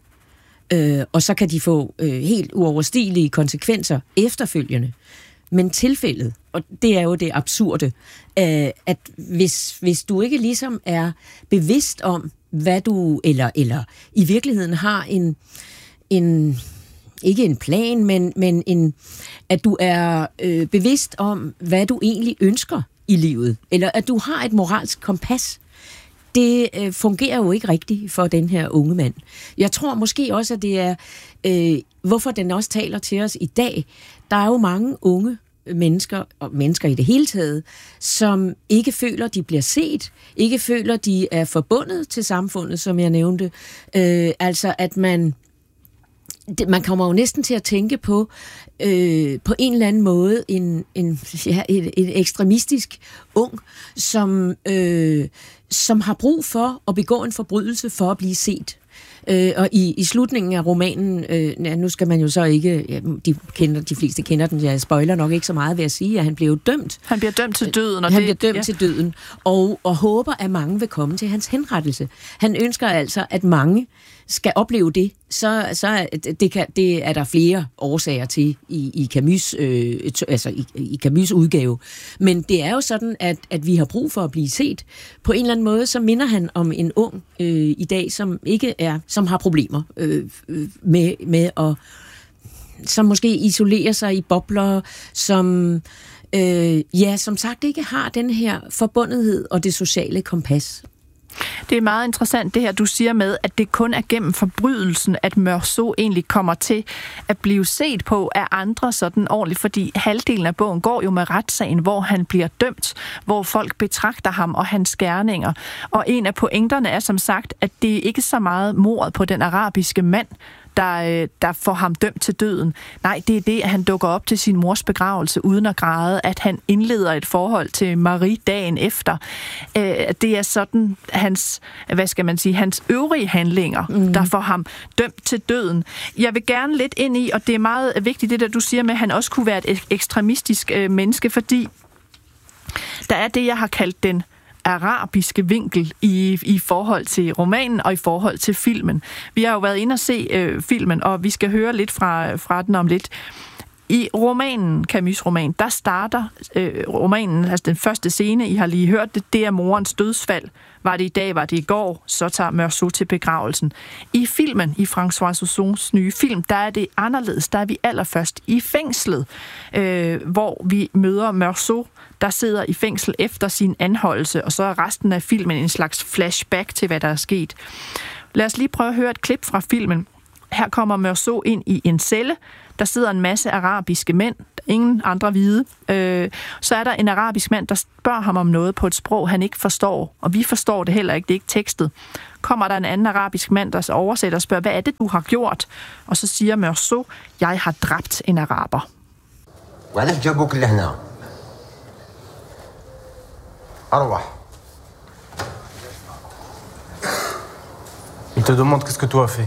Øh, og så kan de få øh, helt uoverstigelige konsekvenser efterfølgende. Men tilfældet, og det er jo det absurde, øh, at hvis, hvis du ikke ligesom er bevidst om, hvad du, eller, eller i virkeligheden har en, en ikke en plan, men, men en, at du er øh, bevidst om, hvad du egentlig ønsker i livet, eller at du har et moralsk kompas, det øh, fungerer jo ikke rigtigt for den her unge mand. Jeg tror måske også, at det er, øh, hvorfor den også taler til os i dag. Der er jo mange unge mennesker, og mennesker i det hele taget, som ikke føler, de bliver set, ikke føler, de er forbundet til samfundet, som jeg nævnte. Øh, altså, at man man kommer jo næsten til at tænke på øh, på en eller anden måde en, en, ja, et, et ekstremistisk ung, som, øh, som har brug for at begå en forbrydelse for at blive set. Øh, og i, i slutningen af romanen, øh, ja, nu skal man jo så ikke, ja, de, kender, de fleste kender den, jeg spoiler nok ikke så meget ved at sige, at han bliver jo dømt. Han bliver dømt til døden. Og han det, bliver dømt ja. til døden, og, og håber, at mange vil komme til hans henrettelse. Han ønsker altså, at mange skal opleve det, så, så det, kan, det er der flere årsager til i, i, Camus, øh, altså i, i Camus' udgave. Men det er jo sådan, at, at vi har brug for at blive set. På en eller anden måde, så minder han om en ung øh, i dag, som ikke er, som har problemer øh, med, med at, som måske isolerer sig i bobler, som øh, ja, som sagt ikke har den her forbundethed og det sociale kompas. Det er meget interessant det her, du siger med, at det kun er gennem forbrydelsen, at Meursault egentlig kommer til at blive set på af andre sådan ordentligt, fordi halvdelen af bogen går jo med retssagen, hvor han bliver dømt, hvor folk betragter ham og hans gerninger. Og en af pointerne er som sagt, at det er ikke så meget mordet på den arabiske mand, Der, der får ham dømt til døden. Nej, det er det, at han dukker op til sin mors begravelse uden at græde, at han indleder et forhold til Marie dagen efter. Det er sådan hans, hvad skal man sige, hans øvrige handlinger, mm. der får ham dømt til døden. Jeg vil gerne lidt ind i, og det er meget vigtigt, det der du siger med, at han også kunne være et ekstremistisk menneske, fordi der er det, jeg har kaldt den arabiske vinkel i, i forhold til romanen og i forhold til filmen. Vi har jo været inde og se øh, filmen, og vi skal høre lidt fra, fra den om lidt. I romanen, Camus' roman, der starter øh, romanen, altså den første scene, I har lige hørt det, det er morens dødsfald. Var det i dag, var det i går, så tager Meursault til begravelsen. I filmen, i François Ozons nye film, der er det anderledes. Der er vi allerførst i fængslet, øh, hvor vi møder Meursault, der sidder i fængsel efter sin anholdelse, og så er resten af filmen en slags flashback til, hvad der er sket. Lad os lige prøve at høre et klip fra filmen. Her kommer Meursault ind i en celle. Der sidder en masse arabiske mænd, ingen andre hvide. Øh, så er der en arabisk mand, der spørger ham om noget på et sprog, han ikke forstår. Og vi forstår det heller ikke, det er ikke tekstet. Kommer der en anden arabisk mand, der oversætter og spørger, hvad er det, du har gjort? Og så siger Meursault, jeg har dræbt en araber. Il te demande qu'est-ce que tu as fait.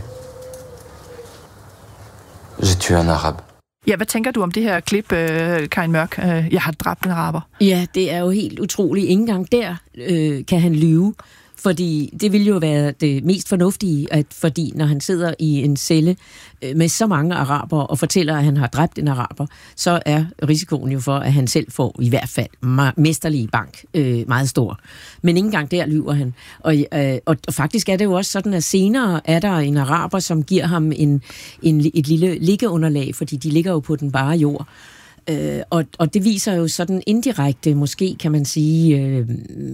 J'ai tué un arabe. Ja, hvad tænker du om det her klip, øh, Karin Mørk? Øh, jeg har dræbt en araber. Ja, det er jo helt utroligt. Ingen gang der øh, kan han lyve. Fordi det vil jo være det mest fornuftige, at fordi når han sidder i en celle med så mange araber og fortæller, at han har dræbt en araber, så er risikoen jo for, at han selv får i hvert fald mesterlig bank øh, meget stor. Men ikke engang der lyver han. Og, øh, og, og faktisk er det jo også sådan, at senere er der en araber, som giver ham en, en, et lille liggeunderlag, fordi de ligger jo på den bare jord. Øh, og, og det viser jo sådan indirekte, måske kan man sige, øh,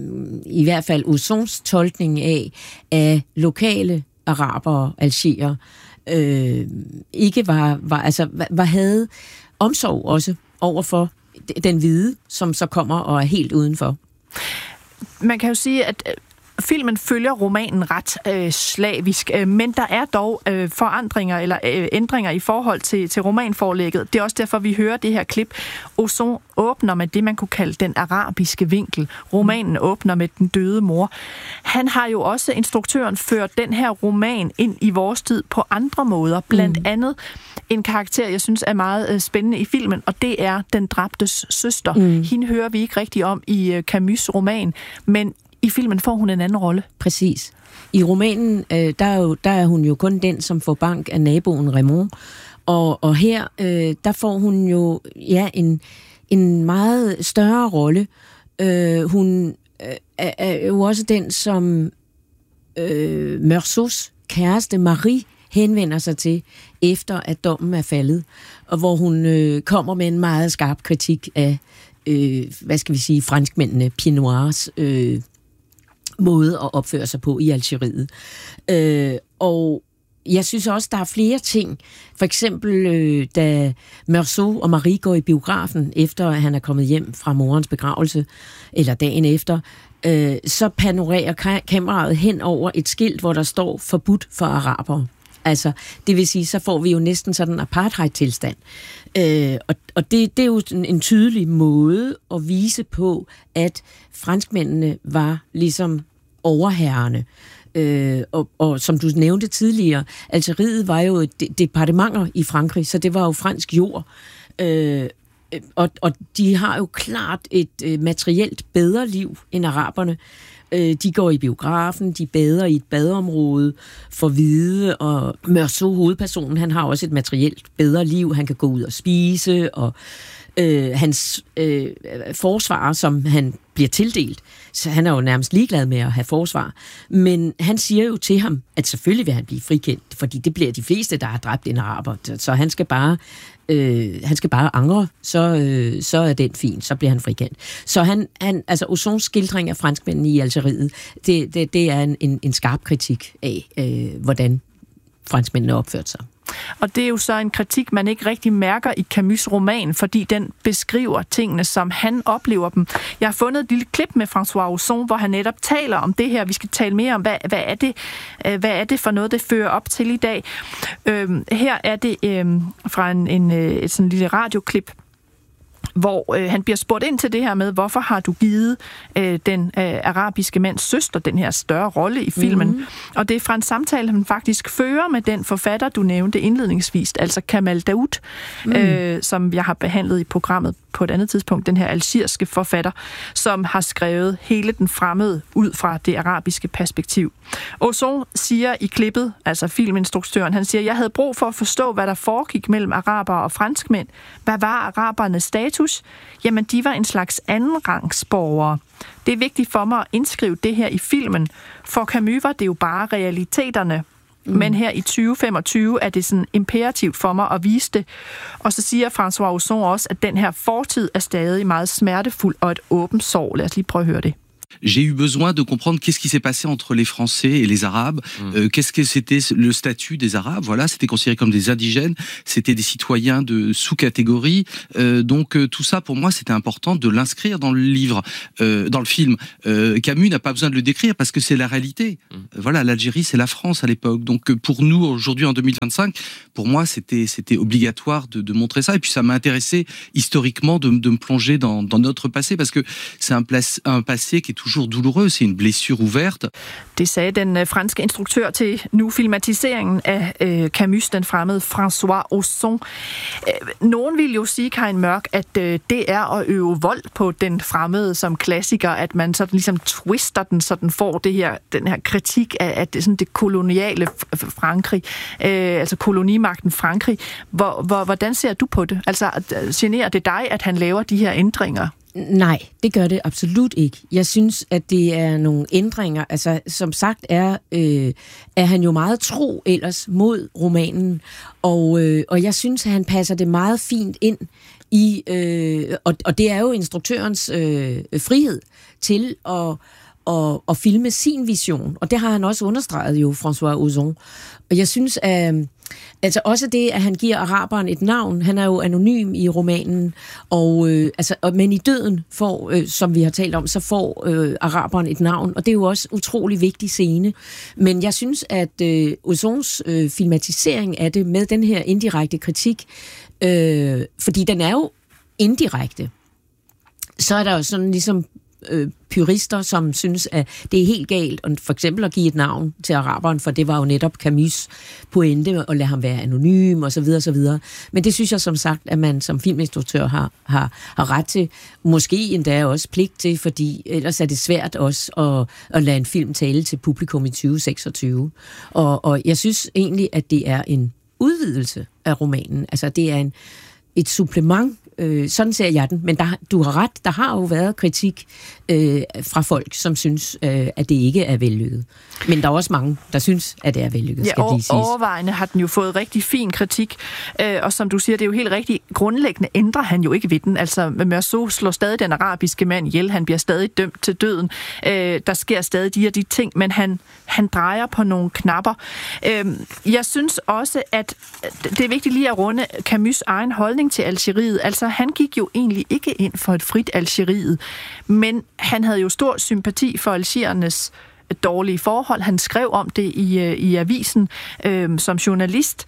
i hvert fald Ozons tolkning af, at lokale arabere, algerer, øh, ikke var, var, altså, var, havde omsorg også overfor den hvide, som så kommer og er helt udenfor. Man kan jo sige, at filmen følger romanen ret øh, slavisk, øh, men der er dog øh, forandringer eller øh, ændringer i forhold til, til romanforlægget. Det er også derfor, vi hører det her klip. Ozon åbner med det, man kunne kalde den arabiske vinkel. Romanen åbner med den døde mor. Han har jo også, instruktøren, ført den her roman ind i vores tid på andre måder. Blandt mm. andet en karakter, jeg synes er meget øh, spændende i filmen, og det er den dræbtes søster. Mm. Hende hører vi ikke rigtig om i øh, Camus' roman, men i filmen får hun en anden rolle. Præcis. I romanen, øh, der, er jo, der er hun jo kun den, som får bank af naboen Raymond. Og, og her, øh, der får hun jo ja, en, en meget større rolle. Øh, hun øh, er, er jo også den, som øh, Meursaults kæreste Marie henvender sig til, efter at dommen er faldet. Og hvor hun øh, kommer med en meget skarp kritik af, øh, hvad skal vi sige, franskmændene, Pied Noirs øh, måde at opføre sig på i Algeriet. Øh, og jeg synes også, der er flere ting. For eksempel, øh, da Meursault og Marie går i biografen, efter at han er kommet hjem fra morens begravelse, eller dagen efter, øh, så panorerer ka- kameraet hen over et skilt, hvor der står forbudt for arabere. Altså, det vil sige, så får vi jo næsten sådan en apartheid-tilstand. Øh, og og det, det er jo en, en tydelig måde at vise på, at franskmændene var ligesom overherrerne. Øh, og, og som du nævnte tidligere, Algeriet var jo et de- departementer i Frankrig, så det var jo fransk jord. Øh, og, og de har jo klart et øh, materielt bedre liv end araberne. De går i biografen, de bader i et badeområde for hvide, og Meursault, hovedpersonen, han har også et materielt bedre liv. Han kan gå ud og spise, og øh, hans øh, forsvar, som han bliver tildelt, så han er jo nærmest ligeglad med at have forsvar. Men han siger jo til ham, at selvfølgelig vil han blive frikendt, fordi det bliver de fleste, der har dræbt en araber. Så han skal bare Øh, han skal bare angre, så, øh, så er den fin, så bliver han frikendt. Så han, han altså Ozons skildring af franskmændene i Algeriet, det, det, det er en, en, en skarp kritik af, øh, hvordan franskmændene opførte sig. Og det er jo så en kritik, man ikke rigtig mærker i Camus' roman, fordi den beskriver tingene, som han oplever dem. Jeg har fundet et lille klip med François Ozon, hvor han netop taler om det her. Vi skal tale mere om, hvad, hvad, er, det, hvad er det for noget, det fører op til i dag. Øhm, her er det øhm, fra en, en, et sådan lille radioklip, hvor øh, han bliver spurgt ind til det her med, hvorfor har du givet øh, den øh, arabiske mands søster den her større rolle i filmen. Mm-hmm. Og det er fra en samtale, han faktisk fører med den forfatter, du nævnte indledningsvis, altså Kamal Daoud, mm. øh, som jeg har behandlet i programmet på et andet tidspunkt, den her algeriske forfatter, som har skrevet hele den fremmede ud fra det arabiske perspektiv. Ozon siger i klippet, altså filminstruktøren, han siger, jeg havde brug for at forstå, hvad der foregik mellem arabere og franskmænd. Hvad var arabernes status? Jamen, de var en slags andenrangsborgere. Det er vigtigt for mig at indskrive det her i filmen. For Camus var det jo bare realiteterne. Mm. Men her i tyve femogtyve er det sådan imperativt for mig at vise det. Og så siger François Ozon også, at den her fortid er stadig meget smertefuld og et åbent sår. Lad os lige prøve at høre det. J'ai eu besoin de comprendre qu'est-ce qui s'est passé entre les Français et les Arabes, mmh. euh, qu'est-ce que c'était le statut des Arabes. Voilà, c'était considéré comme des indigènes, c'était des citoyens de sous-catégorie. Euh, donc euh, tout ça, pour moi, c'était important de l'inscrire dans le livre, euh, dans le film. Euh, Camus n'a pas besoin de le décrire parce que c'est la réalité. Mmh. Voilà, l'Algérie, c'est la France à l'époque. Donc euh, pour nous, aujourd'hui, en deux mille vingt-cinq, pour moi, c'était c'était obligatoire de, de montrer ça. Et puis ça m'a intéressé historiquement de, de me plonger dans, dans notre passé parce que c'est un, place, un passé qui est toujours douloureux, c'est une blessure ouverte. Det sagde den franske instruktør til nu filmatiseringen af øh, Camus, den fremmede François Ozon. Nogen vil jo sige, Karin Mørk, at øh, det er at øve vold på den fremmede som klassiker, at man sådan ligesom twister den, så den får det her, den her kritik af, af det, sådan det koloniale Frankrig, øh, altså kolonimagten Frankrig. Hvor, hvor, hvordan ser du på det? Altså, generer det dig, at han laver de her ændringer? Nej, det gør det absolut ikke. Jeg synes, at det er nogle ændringer. Altså, som sagt er, øh, er han jo meget tro ellers mod romanen, og, øh, og jeg synes, at han passer det meget fint ind i, øh, og, og det er jo instruktørens øh, frihed til at, at, at filme sin vision, og det har han også understreget jo, François Ozon. Og jeg synes, at altså også det, at han giver araberen et navn. Han er jo anonym i romanen, og øh, altså, men i døden får, øh, som vi har talt om, så får øh, araberen et navn, og det er jo også utrolig vigtig scene. Men jeg synes, at øh, Ozons øh, filmatisering af det med den her indirekte kritik, øh, fordi den er jo indirekte, så er der jo sådan ligesom øh, purister, som synes, at det er helt galt, og for eksempel at give et navn til araberen, for det var jo netop Camus' pointe, at lade ham være anonym, og så videre, og så videre. Men det synes jeg som sagt, at man som filminstruktør har, har, har ret til, måske endda også pligt til, fordi ellers er det svært også at, at lade en film tale til publikum i tyve seksogtyve. Og, og jeg synes egentlig, at det er en udvidelse af romanen. Altså, det er en, et supplement. Øh, sådan ser jeg den, men der, du har ret, der har jo været kritik øh, fra folk, som synes, øh, at det ikke er vellykket. Men der er også mange, der synes, at det er vellykket, ja, skal lige siges. Overvejende har den jo fået rigtig fin kritik, øh, og som du siger, det er jo helt rigtigt, grundlæggende ændrer han jo ikke ved den. Altså, Meursault slår stadig den arabiske mand ihjel, han bliver stadig dømt til døden, øh, der sker stadig de og de ting, men han, han drejer på nogle knapper. Øh, jeg synes også, at det er vigtigt lige at runde Camus' egen holdning til Algeriet. Altså, han gik jo egentlig ikke ind for et frit Algeriet, men han havde jo stor sympati for algeriernes dårlige forhold. Han skrev om det i, i avisen øh, som journalist.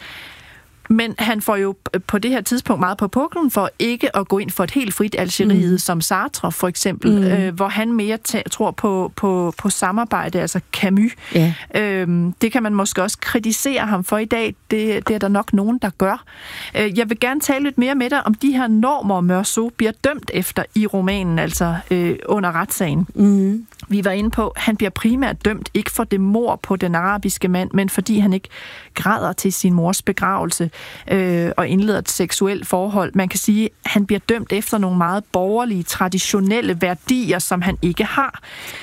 Men han får jo på det her tidspunkt meget på puklen for ikke at gå ind for et helt frit Algeriet, mm. som Sartre for eksempel, mm. øh, hvor han mere t- tror på, på, på samarbejde, altså Camus. Yeah. Øhm, det kan man måske også kritisere ham for i dag. Det, det er der nok nogen, der gør. Øh, jeg vil gerne tale lidt mere med dig om de her normer, Meursault bliver dømt efter i romanen, altså øh, under retssagen. Mm. Vi var inde på, at han bliver primært dømt ikke for det mord på den arabiske mand, men fordi han ikke græder til sin mors begravelse øh, og indleder et seksuelt forhold. Man kan sige, at han bliver dømt efter nogle meget borgerlige, traditionelle værdier, som han ikke har.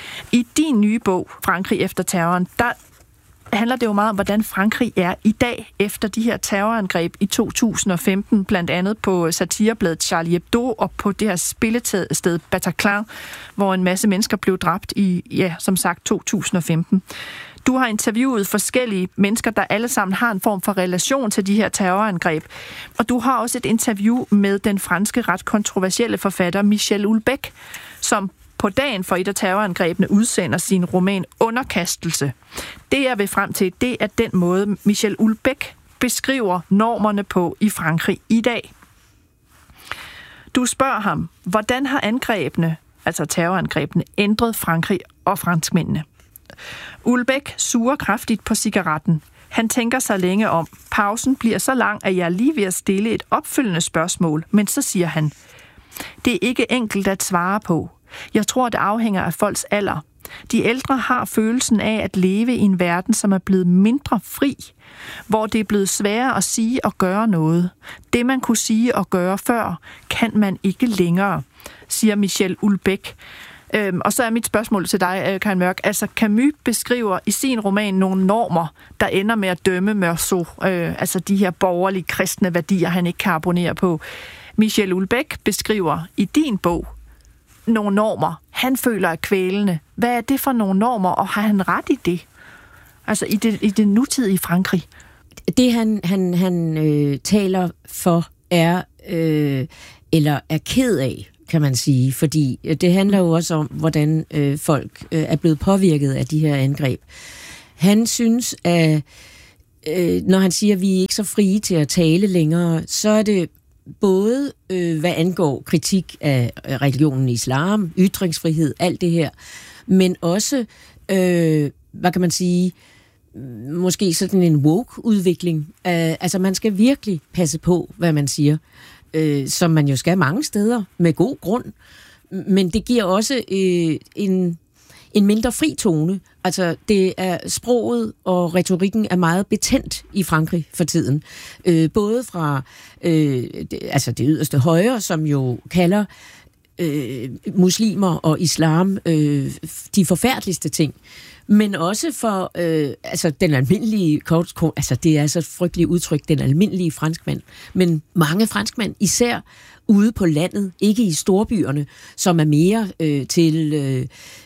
I din nye bog, Frankrig efter terroren, der handler det jo meget om, hvordan Frankrig er i dag efter de her terrorangreb i to tusind og femten, blandt andet på satirebladet Charlie Hebdo og på det her spillested Bataclan, hvor en masse mennesker blev dræbt i, ja, som sagt, to tusind og femten. Du har interviewet forskellige mennesker, der alle sammen har en form for relation til de her terrorangreb. Og du har også et interview med den franske ret kontroversielle forfatter Michel Houellebecq, som på dagen for et af terrorangrebene udsender sin roman Underkastelse. Det jeg vil frem til, det er den måde, Michel Houellebecq beskriver normerne på i Frankrig i dag. Du spørger ham, hvordan har angrebene, altså terrorangrebene, ændret Frankrig og franskmændene? Ulbæk suger kraftigt på cigaretten. Han tænker sig længe om. Pausen bliver så lang, at jeg er lige ved at stille et opfølgende spørgsmål, men så siger han, det er ikke enkelt at svare på. Jeg tror, det afhænger af folks alder. De ældre har følelsen af at leve i en verden, som er blevet mindre fri, hvor det er blevet sværere at sige og gøre noget. Det, man kunne sige og gøre før, kan man ikke længere, siger Michel Ulbæk. Øhm, og så er mit spørgsmål til dig, Karin Mørk. Altså, Camus beskriver i sin roman nogle normer, der ender med at dømme Meursault. Øh, altså de her borgerlige kristne værdier, han ikke kan abonnere på. Michel Ulbæk beskriver i din bog nogle normer, han føler er kvælende. Hvad er det for nogle normer, og har han ret i det? Altså i det, i det nutidige Frankrig? Det, han, han, han øh, taler for, er, øh, eller er ked af, kan man sige. Fordi det handler jo også om, hvordan øh, folk øh, er blevet påvirket af de her angreb. Han synes, at øh, når han siger, at vi er ikke så frie til at tale længere, så er det både øh, hvad angår kritik af religionen islam, ytringsfrihed, alt det her, men også, øh, hvad kan man sige, måske sådan en woke-udvikling. Øh, altså man skal virkelig passe på, hvad man siger, øh, som man jo skal mange steder, med god grund, men det giver også øh, en, en mindre fri tone. Altså, det er sproget og retorikken er meget betændt i Frankrig for tiden. Øh, både fra øh, det, altså det yderste højre, som jo kalder øh, muslimer og islam øh, de forfærdeligste ting, men også for øh, altså den almindelige, altså det er så et frygteligt udtryk, den almindelige franskmand, men mange franskmænd, især ude på landet, ikke i storbyerne, som er mere øh, til øh,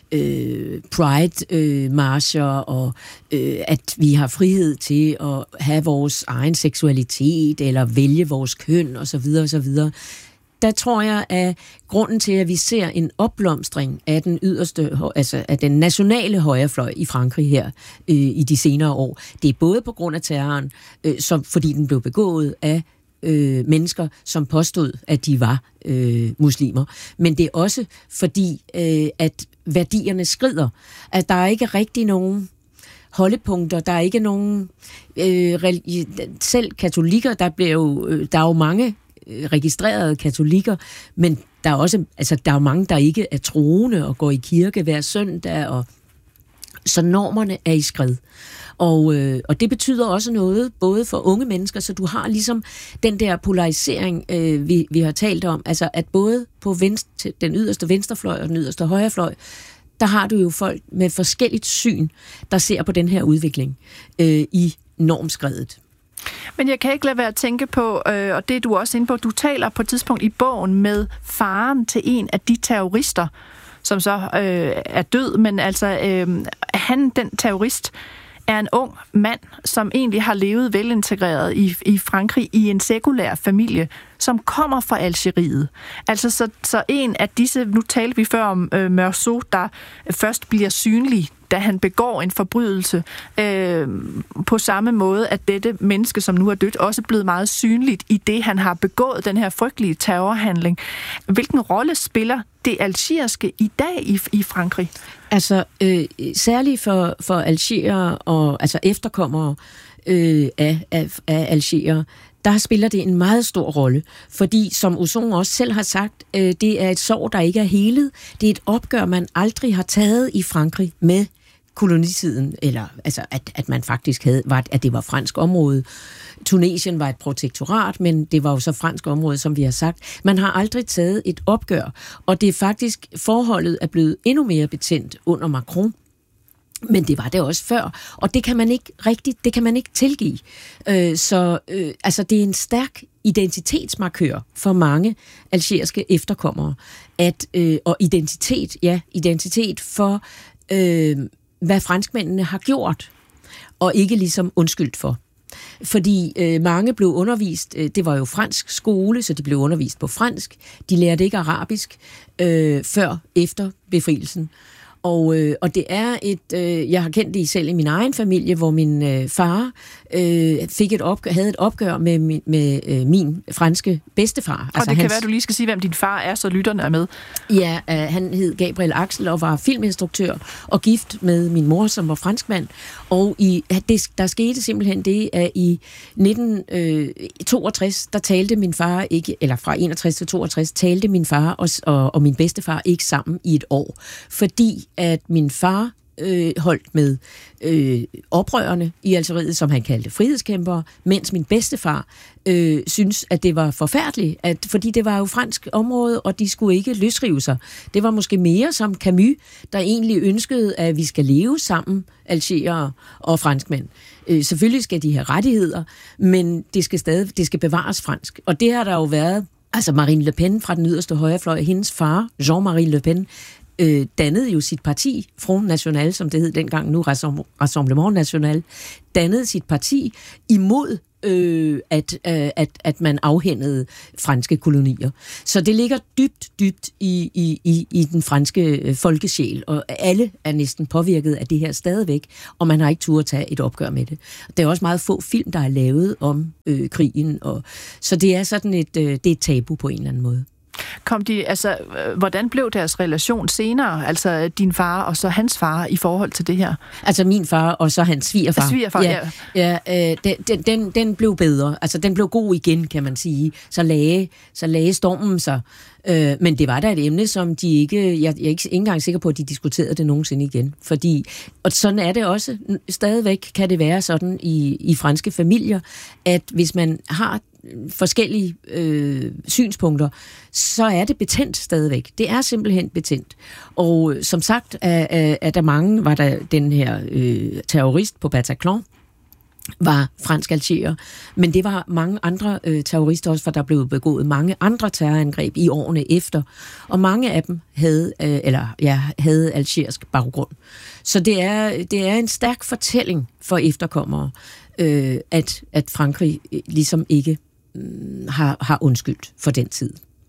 øh, pride-marcher, øh, og øh, at vi har frihed til at have vores egen seksualitet, eller vælge vores køn, osv. osv. Der tror jeg, at grunden til, at vi ser en opblomstring af den yderste, altså af den nationale højrefløj i Frankrig her øh, i de senere år, det er både på grund af terroren, øh, som, fordi den blev begået af øh, mennesker, som påstod, at de var øh, muslimer. Men det er også fordi, øh, at værdierne skrider. At der er ikke rigtig nogen holdepunkter, der er ikke nogen øh, selv katolikker, der bliver jo, øh, der er jo mange registrerede katolikker, men der er også, altså der er mange, der ikke er troende og går i kirke hver søndag, og så normerne er i skred. Og, øh, og det betyder også noget, både for unge mennesker, så du har ligesom den der polarisering, øh, vi, vi har talt om, altså at både på venstre, den yderste venstrefløj og den yderste højrefløj, der har du jo folk med forskelligt syn, der ser på den her udvikling øh, i normskredet. Men jeg kan ikke lade være at tænke på, øh, og det er du også inde på, du taler på et tidspunkt i bogen med faren til en af de terrorister, som så øh, er død, men altså øh, han, den terrorist, er en ung mand, som egentlig har levet velintegreret i, i Frankrig i en sekulær familie, som kommer fra Algeriet. Altså så, så en af disse, nu talte vi før om øh, Meursault, der først bliver synlig, da han begår en forbrydelse, øh, på samme måde, at dette menneske, som nu er dødt, også er blevet meget synligt i det, han har begået, den her frygtelige terrorhandling. Hvilken rolle spiller det algeriske i dag i, i Frankrig? Altså, øh, særligt for, for algeriere og altså efterkommere øh, af, af, af algeriere, der spiller det en meget stor rolle, fordi som Ozon også selv har sagt, øh, det er et sår, der ikke er helet. Det er et opgør, man aldrig har taget i Frankrig med kolonitiden, eller altså at, at man faktisk havde, var, at det var fransk område. Tunesien var et protektorat, men det var jo så fransk område, som vi har sagt. Man har aldrig taget et opgør, og det er faktisk, forholdet er blevet endnu mere betændt under Macron. Men det var det også før, og det kan man ikke rigtigt, det kan man ikke tilgive. Øh, så øh, altså det er en stærk identitetsmarkør for mange algeriske efterkommere, at øh, og identitet, ja, identitet for øh, hvad franskmændene har gjort, og ikke ligesom undskyldt for. Fordi øh, mange blev undervist, øh, det var jo fransk skole, så de blev undervist på fransk. De lærte ikke arabisk øh, før, efter befrielsen. Og, øh, og det er et, øh, jeg har kendt det selv i min egen familie, hvor min øh, far øh, fik et opgør, havde et opgør med, med, med øh, min franske bedstefar. Og altså det kan hans, være, du lige skal sige, hvem din far er, så lytterne er med. Ja, øh, han hed Gabriel Axel og var filminstruktør og gift med min mor, som var franskmand. Og i, det, der skete simpelthen det, at i nitten toogtres, der talte min far ikke, eller fra enogtres til toogtres, talte min far og, og, og min bedstefar ikke sammen i et år. Fordi at min far øh, holdt med øh, oprørerne i Algeriet, som han kaldte frihedskæmpere, mens min bedstefar øh, synes, at det var forfærdeligt, at, fordi det var jo fransk område, og de skulle ikke løsrive sig. Det var måske mere som Camus, der egentlig ønskede, at vi skal leve sammen, algerere og franskmænd. Øh, selvfølgelig skal de have rettigheder, men det skal stadig det skal bevares fransk. Og det har der jo været. Altså Marine Le Pen fra den yderste højrefløj, hendes far, Jean-Marie Le Pen, øh, dannede jo sit parti, Front National, som det hed dengang, nu Rassemblement National, dannede sit parti imod, øh, at, øh, at, at man afhændede franske kolonier. Så det ligger dybt, dybt i, i, i, i den franske øh, folkesjæl, og alle er næsten påvirket af det her stadigvæk, og man har ikke tur at tage et opgør med det. Der er også meget få film, der er lavet om øh, krigen, og, så det er sådan et, øh, det er et tabu på en eller anden måde. Kom de, altså, hvordan blev deres relation senere, altså din far og så hans far i forhold til det her? Altså min far og så hans svigerfar. Svigerfar, ja. ja. ja øh, den, den, den blev bedre, altså den blev god igen, kan man sige. Så lagde, så lagde stormen sig. Øh, men det var da et emne, som de ikke, jeg, jeg er ikke engang sikker på, at de diskuterede det nogensinde igen. Fordi, og sådan er det også, stadigvæk kan det være sådan i, i franske familier, at hvis man har forskellige øh, synspunkter, så er det betændt stadigvæk. Det er simpelthen betændt. Og som sagt, er, er, er der mange, var der den her øh, terrorist på Bataclan, var fransk algerer, men det var mange andre øh, terrorister også, for der blev begået mange andre terrorangreb i årene efter, og mange af dem havde, øh, eller, ja, havde algerisk baggrund. Så det er, det er en stærk fortælling for efterkommere, øh, at, at Frankrig ligesom ikke øh, har, har undskyldt for den tid.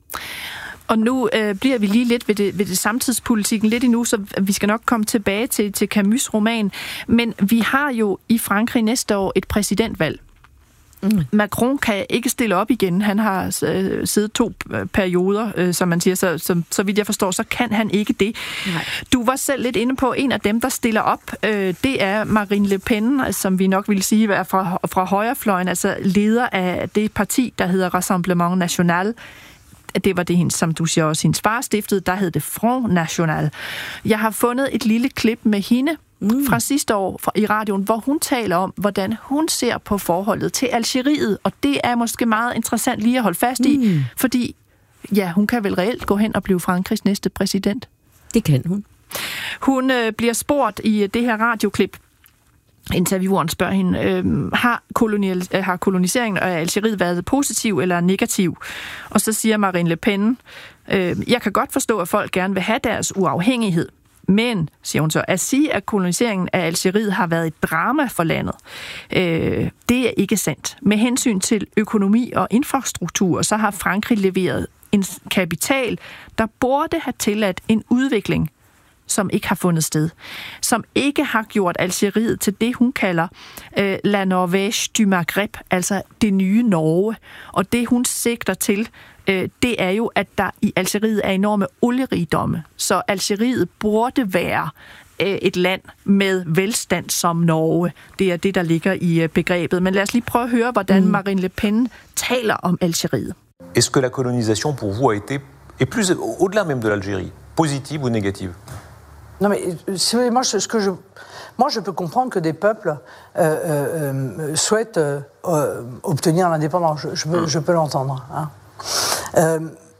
Og nu øh, bliver vi lige lidt ved det, ved det samtidspolitikken lidt endnu, så vi skal nok komme tilbage til, til Camus' roman. Men vi har jo i Frankrig næste år et præsidentvalg. Mm. Macron kan ikke stille op igen. Han har øh, siddet to perioder, øh, som man siger, så, så, så vidt jeg forstår, så kan han ikke det. Nej. Du var selv lidt inde på, en af dem, der stiller op, øh, det er Marine Le Pen, som vi nok vil sige er fra, fra højrefløjen, altså leder af det parti, der hedder Rassemblement National. Det var det, som du siger også, hendes far stiftede, der hed det Front National. Jeg har fundet et lille klip med hende mm. fra sidste år fra, i radioen, hvor hun taler om, hvordan hun ser på forholdet til Algeriet, og det er måske meget interessant lige at holde fast i, mm. fordi ja, hun kan vel reelt gå hen og blive Frankrigs næste præsident. Det kan hun. Hun øh, bliver spurgt i det her radioklip. Intervieweren spørger hende, øh, har, kolonial, øh, har koloniseringen af Algeriet været positiv eller negativ? Og så siger Marine Le Pen, øh, jeg kan godt forstå, at folk gerne vil have deres uafhængighed. Men, siger hun så, at sige, at koloniseringen af Algeriet har været et drama for landet, øh, det er ikke sandt. Med hensyn til økonomi og infrastruktur, så har Frankrig leveret en kapital, der burde have tilladt en udvikling, som ikke har fundet sted, som ikke har gjort Algeriet til det, hun kalder øh, La Norvège du Maghreb, altså det nye Norge. Og det, hun sigter til, øh, det er jo, at der i Algeriet er enorme olierigdomme. Så Algeriet burde være øh, et land med velstand som Norge. Det er det, der ligger i øh, begrebet. Men lad os lige prøve at høre, hvordan mm. Marine Le Pen taler om Algeriet. Est-ce que la colonisation pour vous a été, et plus au-delà même de l'Algérie, positive ou négative? Non mais moi je, ce que je moi je peux comprendre que des peuples euh, euh, souhaitent euh, obtenir l'indépendance. Je, je, peux, je peux l'entendre. Hein. Euh,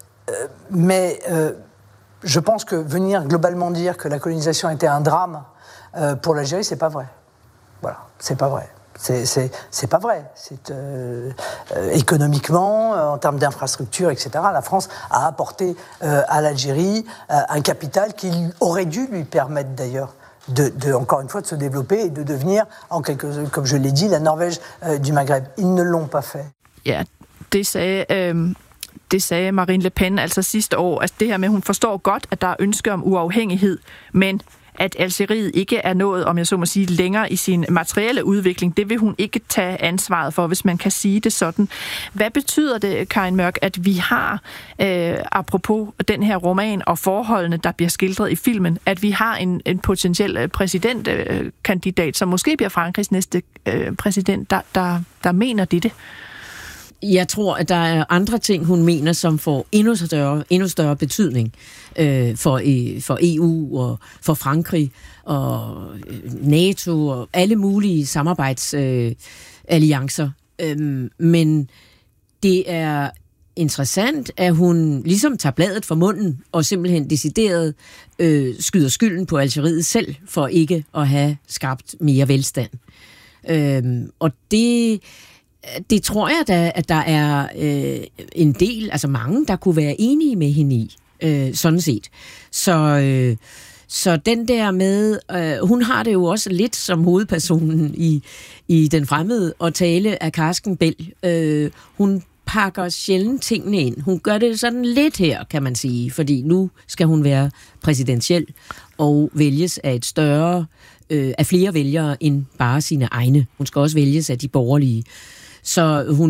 mais euh, je pense que venir globalement dire que la colonisation était un drame euh, pour l'Algérie, c'est pas vrai. Voilà, c'est pas vrai. C'est, c'est, c'est pas vrai. C'est, euh, euh, économiquement, euh, en termes d'infrastructures, et cetera, la France a apporté euh, à l'Algérie euh, un capital qui aurait dû lui permettre d'ailleurs de, de, encore une fois, de se développer et de devenir, en quelque, comme je l'ai dit, la Norvège euh, du Maghreb. Ils ne l'ont pas fait. Ja, det sagde, øh, det sagde Marine Le Pen altså sidste år. Altså det her med, hun forstår godt, at der er ønske om uafhængighed, men at Algeriet ikke er nået, om jeg så må sige, længere i sin materielle udvikling. Det vil hun ikke tage ansvaret for, hvis man kan sige det sådan. Hvad betyder det, Karin Mørk, at vi har, øh, apropos den her roman og forholdene, der bliver skildret i filmen, at vi har en, en potentiel præsidentkandidat, som måske bliver Frankrigs næste øh, præsident, der, der, der mener det? Jeg tror, at der er andre ting, hun mener, som får endnu større, endnu større betydning øh, for, øh, for E U og for Frankrig og NATO og alle mulige samarbejdsalliancer. Øh, øh, men det er interessant, at hun ligesom tager bladet fra munden og simpelthen decideret øh, skyder skylden på Algeriet selv for ikke at have skabt mere velstand. Øh, og det... Det tror jeg da, at der er øh, en del, altså mange, der kunne være enige med hende i, øh, sådan set. Så, øh, så den der med, øh, hun har det jo også lidt som hovedpersonen i, i Den Fremmede at tale af Karsken Bell. Øh, hun pakker sjældent tingene ind. Hun gør det sådan lidt her, kan man sige, fordi nu skal hun være præsidentiel og vælges af et større, øh, af flere vælgere end bare sine egne. Hun skal også vælges af de borgerlige. Så hun